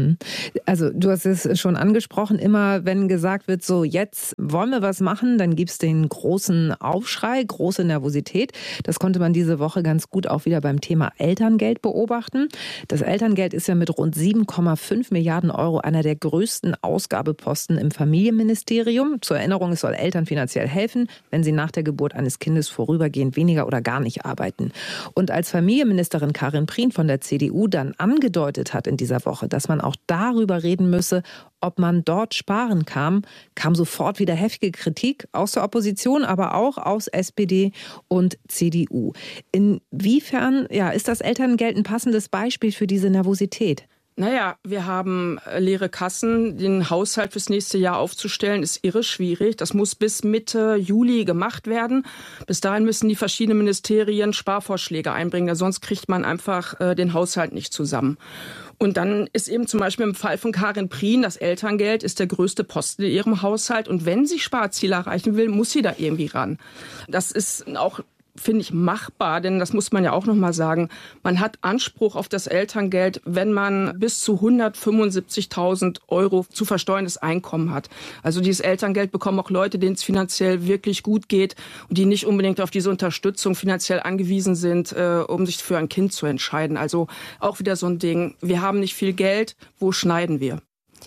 Speaker 14: Also du hast es schon angesprochen, immer wenn gesagt wird, so jetzt wollen wir was machen, dann gibt es den großen Aufschrei, große Nervosität. Das konnte man diese Woche ganz gut auch wieder beim Thema Elterngeld beobachten. Das Elterngeld ist ja mit rund 7,5 Milliarden Euro einer der größten Ausgabeposten im Familienministerium. Zur Erinnerung, es soll Eltern finanziell helfen, wenn sie nach der Geburt eines Kindes vorübergehend weniger oder gar nicht arbeiten. Und als Familienministerin Karin Prien von der CDU dann angedeutet hat in dieser Woche, dass man auch darüber reden müsse, ob man dort sparen kann, kam sofort wieder heftige Kritik aus der Opposition, aber auch aus SPD und CDU. Inwiefern ist das Elterngeld ein passendes Beispiel für diese Nervosität?
Speaker 16: Naja, wir haben leere Kassen. Den Haushalt fürs nächste Jahr aufzustellen, ist irre schwierig. Das muss bis Mitte Juli gemacht werden. Bis dahin müssen die verschiedenen Ministerien Sparvorschläge einbringen, sonst kriegt man einfach den Haushalt nicht zusammen. Und dann ist eben zum Beispiel im Fall von Karin Prien, das Elterngeld ist der größte Posten in ihrem Haushalt. Und wenn sie Sparziele erreichen will, muss sie da irgendwie ran. Das ist auch, finde ich, machbar, denn das muss man ja auch noch mal sagen. Man hat Anspruch auf das Elterngeld, wenn man bis zu 175.000 Euro zu versteuerndes Einkommen hat. Also dieses Elterngeld bekommen auch Leute, denen es finanziell wirklich gut geht und die nicht unbedingt auf diese Unterstützung finanziell angewiesen sind, um sich für ein Kind zu entscheiden. Also auch wieder so ein Ding. Wir haben nicht viel Geld, wo schneiden wir?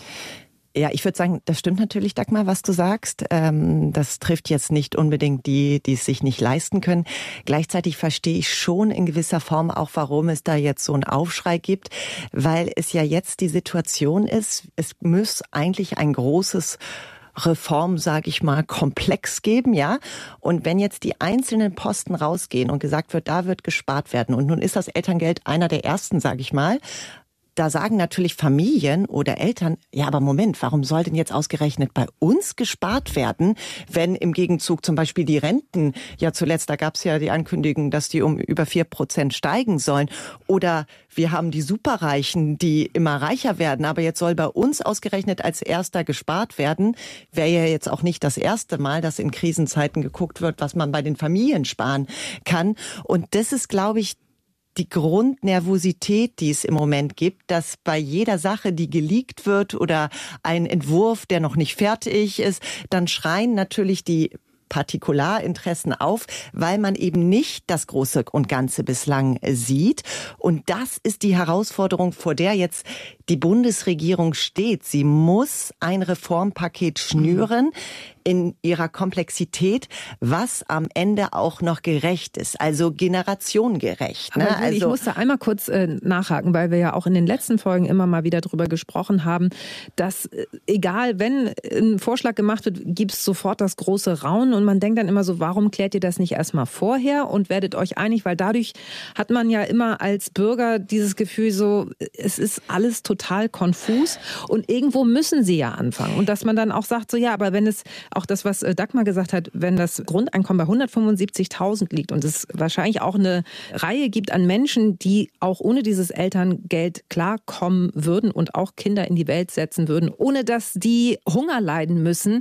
Speaker 17: Ja, ich würde sagen, das stimmt natürlich, Dagmar, was du sagst. Das trifft jetzt nicht unbedingt die es sich nicht leisten können. Gleichzeitig verstehe ich schon in gewisser Form auch, warum es da jetzt so einen Aufschrei gibt, weil es ja jetzt die Situation ist, es muss eigentlich ein großes Reform, sage ich mal, Komplex geben, ja. Und wenn jetzt die einzelnen Posten rausgehen und gesagt wird, da wird gespart werden und nun ist das Elterngeld einer der ersten, sage ich mal, da sagen natürlich Familien oder Eltern, ja, aber Moment, warum soll denn jetzt ausgerechnet bei uns gespart werden, wenn im Gegenzug zum Beispiel die Renten, ja zuletzt, da gab es ja die Ankündigung, dass die um über 4% steigen sollen. Oder wir haben die Superreichen, die immer reicher werden, aber jetzt soll bei uns ausgerechnet als erster gespart werden. Wäre ja jetzt auch nicht das erste Mal, dass in Krisenzeiten geguckt wird, was man bei den Familien sparen kann. Und das ist, glaube ich, die Grundnervosität, die es im Moment gibt, dass bei jeder Sache, die geleakt wird oder ein Entwurf, der noch nicht fertig ist, dann schreien natürlich die Partikularinteressen auf, weil man eben nicht das Große und Ganze bislang sieht. Und das ist die Herausforderung, vor der jetzt die Bundesregierung steht. Sie muss ein Reformpaket schnüren in ihrer Komplexität, was am Ende auch noch gerecht ist, also generationengerecht. Ne?
Speaker 14: Also ich muss da einmal kurz nachhaken, weil wir ja auch in den letzten Folgen immer mal wieder darüber gesprochen haben, dass egal, wenn ein Vorschlag gemacht wird, gibt es sofort das große Raunen und man denkt dann immer so, warum klärt ihr das nicht erstmal vorher und werdet euch einig, weil dadurch hat man ja immer als Bürger dieses Gefühl so, es ist alles total konfus und irgendwo müssen sie ja anfangen und dass man dann auch sagt, so ja, aber wenn es auch das, was Dagmar gesagt hat, wenn das Grundeinkommen bei 175.000 liegt und es wahrscheinlich auch eine Reihe gibt an Menschen, die auch ohne dieses Elterngeld klarkommen würden und auch Kinder in die Welt setzen würden, ohne dass die Hunger leiden müssen,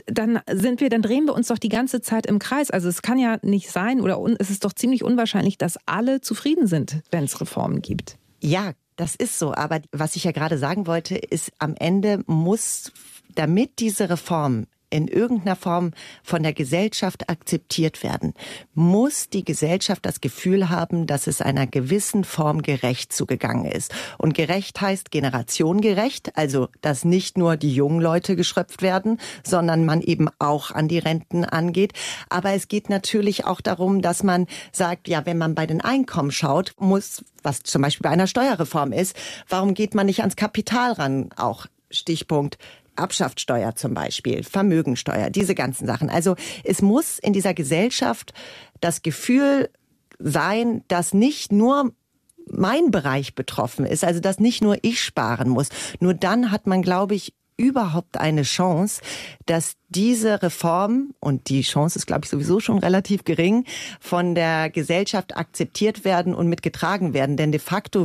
Speaker 14: dann drehen wir uns doch die ganze Zeit im Kreis. Also es kann ja nicht sein, oder es ist doch ziemlich unwahrscheinlich, dass alle zufrieden sind, wenn es Reformen gibt.
Speaker 17: Ja, das ist so. Aber was ich ja gerade sagen wollte, ist, am Ende muss, damit diese Reform in irgendeiner Form von der Gesellschaft akzeptiert werden, muss die Gesellschaft das Gefühl haben, dass es einer gewissen Form gerecht zugegangen ist. Und gerecht heißt generationengerecht, also dass nicht nur die jungen Leute geschröpft werden, sondern man eben auch an die Renten angeht. Aber es geht natürlich auch darum, dass man sagt, ja, wenn man bei den Einkommen schaut, muss, was zum Beispiel bei einer Steuerreform ist, warum geht man nicht ans Kapital ran? Auch Stichpunkt Erbschaftssteuer zum Beispiel, Vermögensteuer, diese ganzen Sachen. Also es muss in dieser Gesellschaft das Gefühl sein, dass nicht nur mein Bereich betroffen ist, also dass nicht nur ich sparen muss. Nur dann hat man, glaube ich, überhaupt eine Chance, dass diese Reform, und die Chance ist, glaube ich, sowieso schon relativ gering, von der Gesellschaft akzeptiert werden und mitgetragen werden. Denn de facto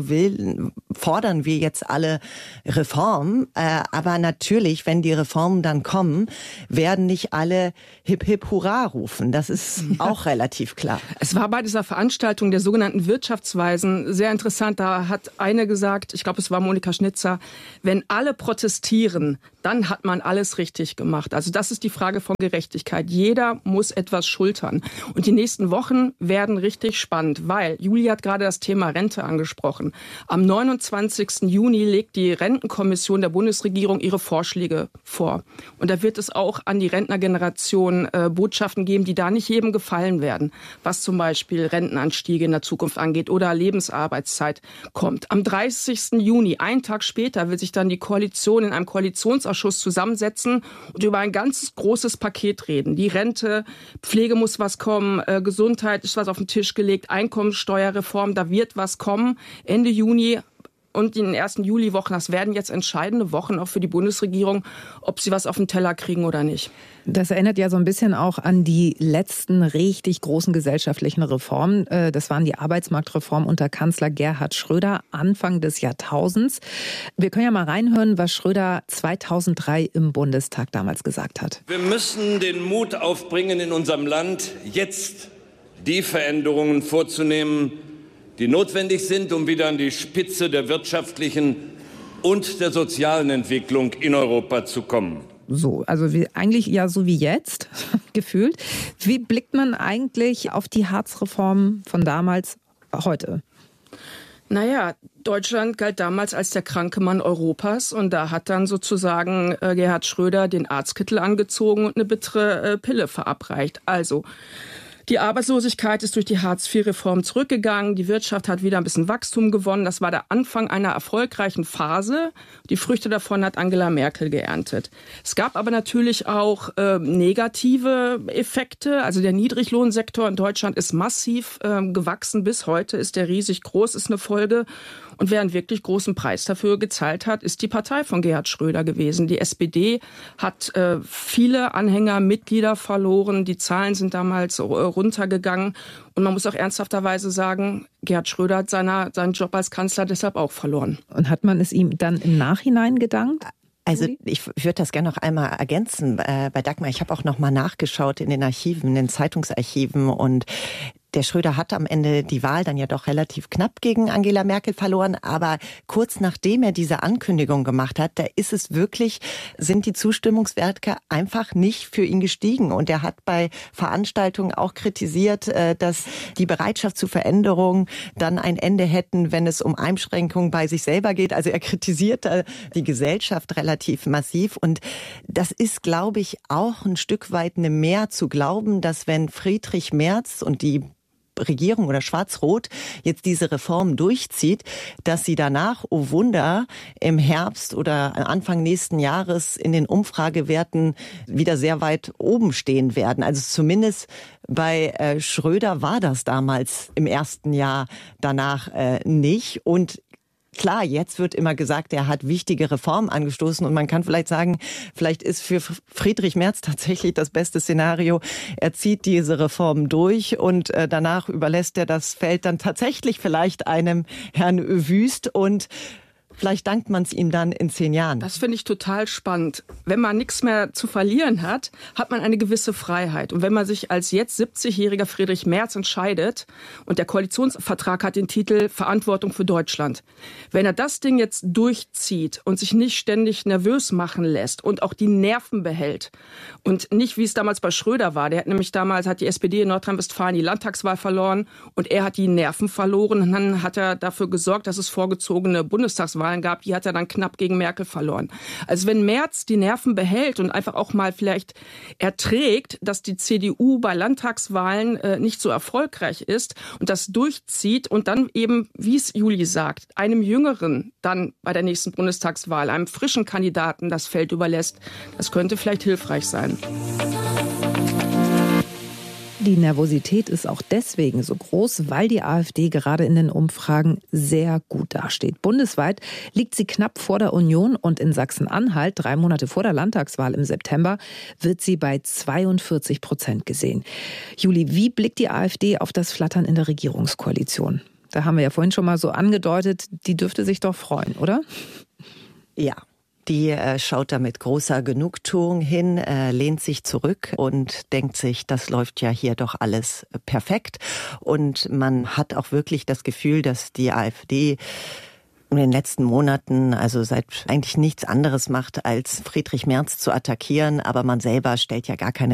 Speaker 17: fordern wir jetzt alle Reformen. Aber natürlich, wenn die Reformen dann kommen, werden nicht alle Hip Hip Hurra rufen. Das ist auch relativ klar.
Speaker 16: Es war bei dieser Veranstaltung der sogenannten Wirtschaftsweisen sehr interessant. Da hat eine gesagt, ich glaube, es war Monika Schnitzer, wenn alle protestieren, dann hat man alles richtig gemacht. Also das ist die Frage von Gerechtigkeit. Jeder muss etwas schultern. Und die nächsten Wochen werden richtig spannend, weil Julia hat gerade das Thema Rente angesprochen. Am 29. Juni legt die Rentenkommission der Bundesregierung ihre Vorschläge vor. Und da wird es auch an die Rentnergeneration Botschaften geben, die da nicht jedem gefallen werden, was zum Beispiel Rentenanstiege in der Zukunft angeht oder Lebensarbeitszeit kommt. Am 30. Juni, einen Tag später, will sich dann die Koalition in einem Koalitionsausschuss zusammensetzen und über ein ganz großes Paket reden. Die Rente, Pflege muss was kommen, Gesundheit ist was auf den Tisch gelegt, Einkommensteuerreform, da wird was kommen. Ende Juni und in den ersten Juliwochen, das werden jetzt entscheidende Wochen auch für die Bundesregierung, ob sie was auf den Teller kriegen oder nicht.
Speaker 14: Das erinnert ja so ein bisschen auch an die letzten richtig großen gesellschaftlichen Reformen. Das waren die Arbeitsmarktreformen unter Kanzler Gerhard Schröder Anfang des Jahrtausends. Wir können ja mal reinhören, was Schröder 2003 im Bundestag damals gesagt hat.
Speaker 20: Wir müssen den Mut aufbringen, in unserem Land jetzt die Veränderungen vorzunehmen, die notwendig sind, um wieder an die Spitze der wirtschaftlichen und der sozialen Entwicklung in Europa zu kommen.
Speaker 14: So, also eigentlich ja so wie jetzt, gefühlt. Wie blickt man eigentlich auf die Hartz-Reform von damals heute?
Speaker 16: Naja, Deutschland galt damals als der kranke Mann Europas und da hat dann sozusagen Gerhard Schröder den Arztkittel angezogen und eine bittere Pille verabreicht. Also die Arbeitslosigkeit ist durch die Hartz-IV-Reform zurückgegangen. Die Wirtschaft hat wieder ein bisschen Wachstum gewonnen. Das war der Anfang einer erfolgreichen Phase. Die Früchte davon hat Angela Merkel geerntet. Es gab aber natürlich auch negative Effekte. Also der Niedriglohnsektor in Deutschland ist massiv gewachsen. Bis heute ist der riesig groß, ist eine Folge. Und wer einen wirklich großen Preis dafür gezahlt hat, ist die Partei von Gerhard Schröder gewesen. Die SPD hat viele Anhänger, Mitglieder verloren. Die Zahlen sind damals runtergegangen. Und man muss auch ernsthafterweise sagen, Gerhard Schröder hat seinen Job als Kanzler deshalb auch verloren.
Speaker 14: Und hat man es ihm dann im Nachhinein gedankt?
Speaker 17: Also ich würde das gerne noch einmal ergänzen bei Dagmar. Ich habe auch noch mal nachgeschaut in den Archiven, in den Zeitungsarchiven, und der Schröder hat am Ende die Wahl dann ja doch relativ knapp gegen Angela Merkel verloren. Aber kurz nachdem er diese Ankündigung gemacht hat, da sind die Zustimmungswerte einfach nicht für ihn gestiegen. Und er hat bei Veranstaltungen auch kritisiert, dass die Bereitschaft zu Veränderung dann ein Ende hätten, wenn es um Einschränkungen bei sich selber geht. Also er kritisiert die Gesellschaft relativ massiv. Und das ist, glaube ich, auch ein Stück weit eine Mehr zu glauben, dass wenn Friedrich Merz und die Regierung oder Schwarz-Rot jetzt diese Reform durchzieht, dass sie danach, oh Wunder, im Herbst oder Anfang nächsten Jahres in den Umfragewerten wieder sehr weit oben stehen werden. Also zumindest bei Schröder war das damals im ersten Jahr danach nicht. Und klar, jetzt wird immer gesagt, er hat wichtige Reformen angestoßen und man kann vielleicht sagen, vielleicht ist für Friedrich Merz tatsächlich das beste Szenario, er zieht diese Reformen durch und danach überlässt er das Feld dann tatsächlich vielleicht einem Herrn Wüst und Vielleicht dankt man es ihm dann in 10 Jahren.
Speaker 16: Das finde ich total spannend. Wenn man nichts mehr zu verlieren hat, hat man eine gewisse Freiheit. Und wenn man sich als jetzt 70-jähriger Friedrich Merz entscheidet und der Koalitionsvertrag hat den Titel Verantwortung für Deutschland. Wenn er das Ding jetzt durchzieht und sich nicht ständig nervös machen lässt und auch die Nerven behält und nicht, wie es damals bei Schröder war, der hat nämlich damals, hat die SPD in Nordrhein-Westfalen die Landtagswahl verloren und er hat die Nerven verloren und dann hat er dafür gesorgt, dass es vorgezogene Bundestagswahlen gab, die hat er dann knapp gegen Merkel verloren. Also wenn Merz die Nerven behält und einfach auch mal vielleicht erträgt, dass die CDU bei Landtagswahlen nicht so erfolgreich ist und das durchzieht und dann eben, wie es Juli sagt, einem Jüngeren dann bei der nächsten Bundestagswahl, einem frischen Kandidaten das Feld überlässt, das könnte vielleicht hilfreich sein.
Speaker 14: Die Nervosität ist auch deswegen so groß, weil die AfD gerade in den Umfragen sehr gut dasteht. Bundesweit liegt sie knapp vor der Union und in Sachsen-Anhalt, 3 Monate vor der Landtagswahl im September, wird sie bei 42% gesehen. Juli, wie blickt die AfD auf das Flattern in der Regierungskoalition? Da haben wir ja vorhin schon mal so angedeutet, die dürfte sich doch freuen, oder?
Speaker 17: Ja. Die schaut da mit großer Genugtuung hin, lehnt sich zurück und denkt sich, das läuft ja hier doch alles perfekt. Und man hat auch wirklich das Gefühl, dass die AfD in den letzten Monaten also seit eigentlich nichts anderes macht, als Friedrich Merz zu attackieren. Aber man selber stellt ja gar keine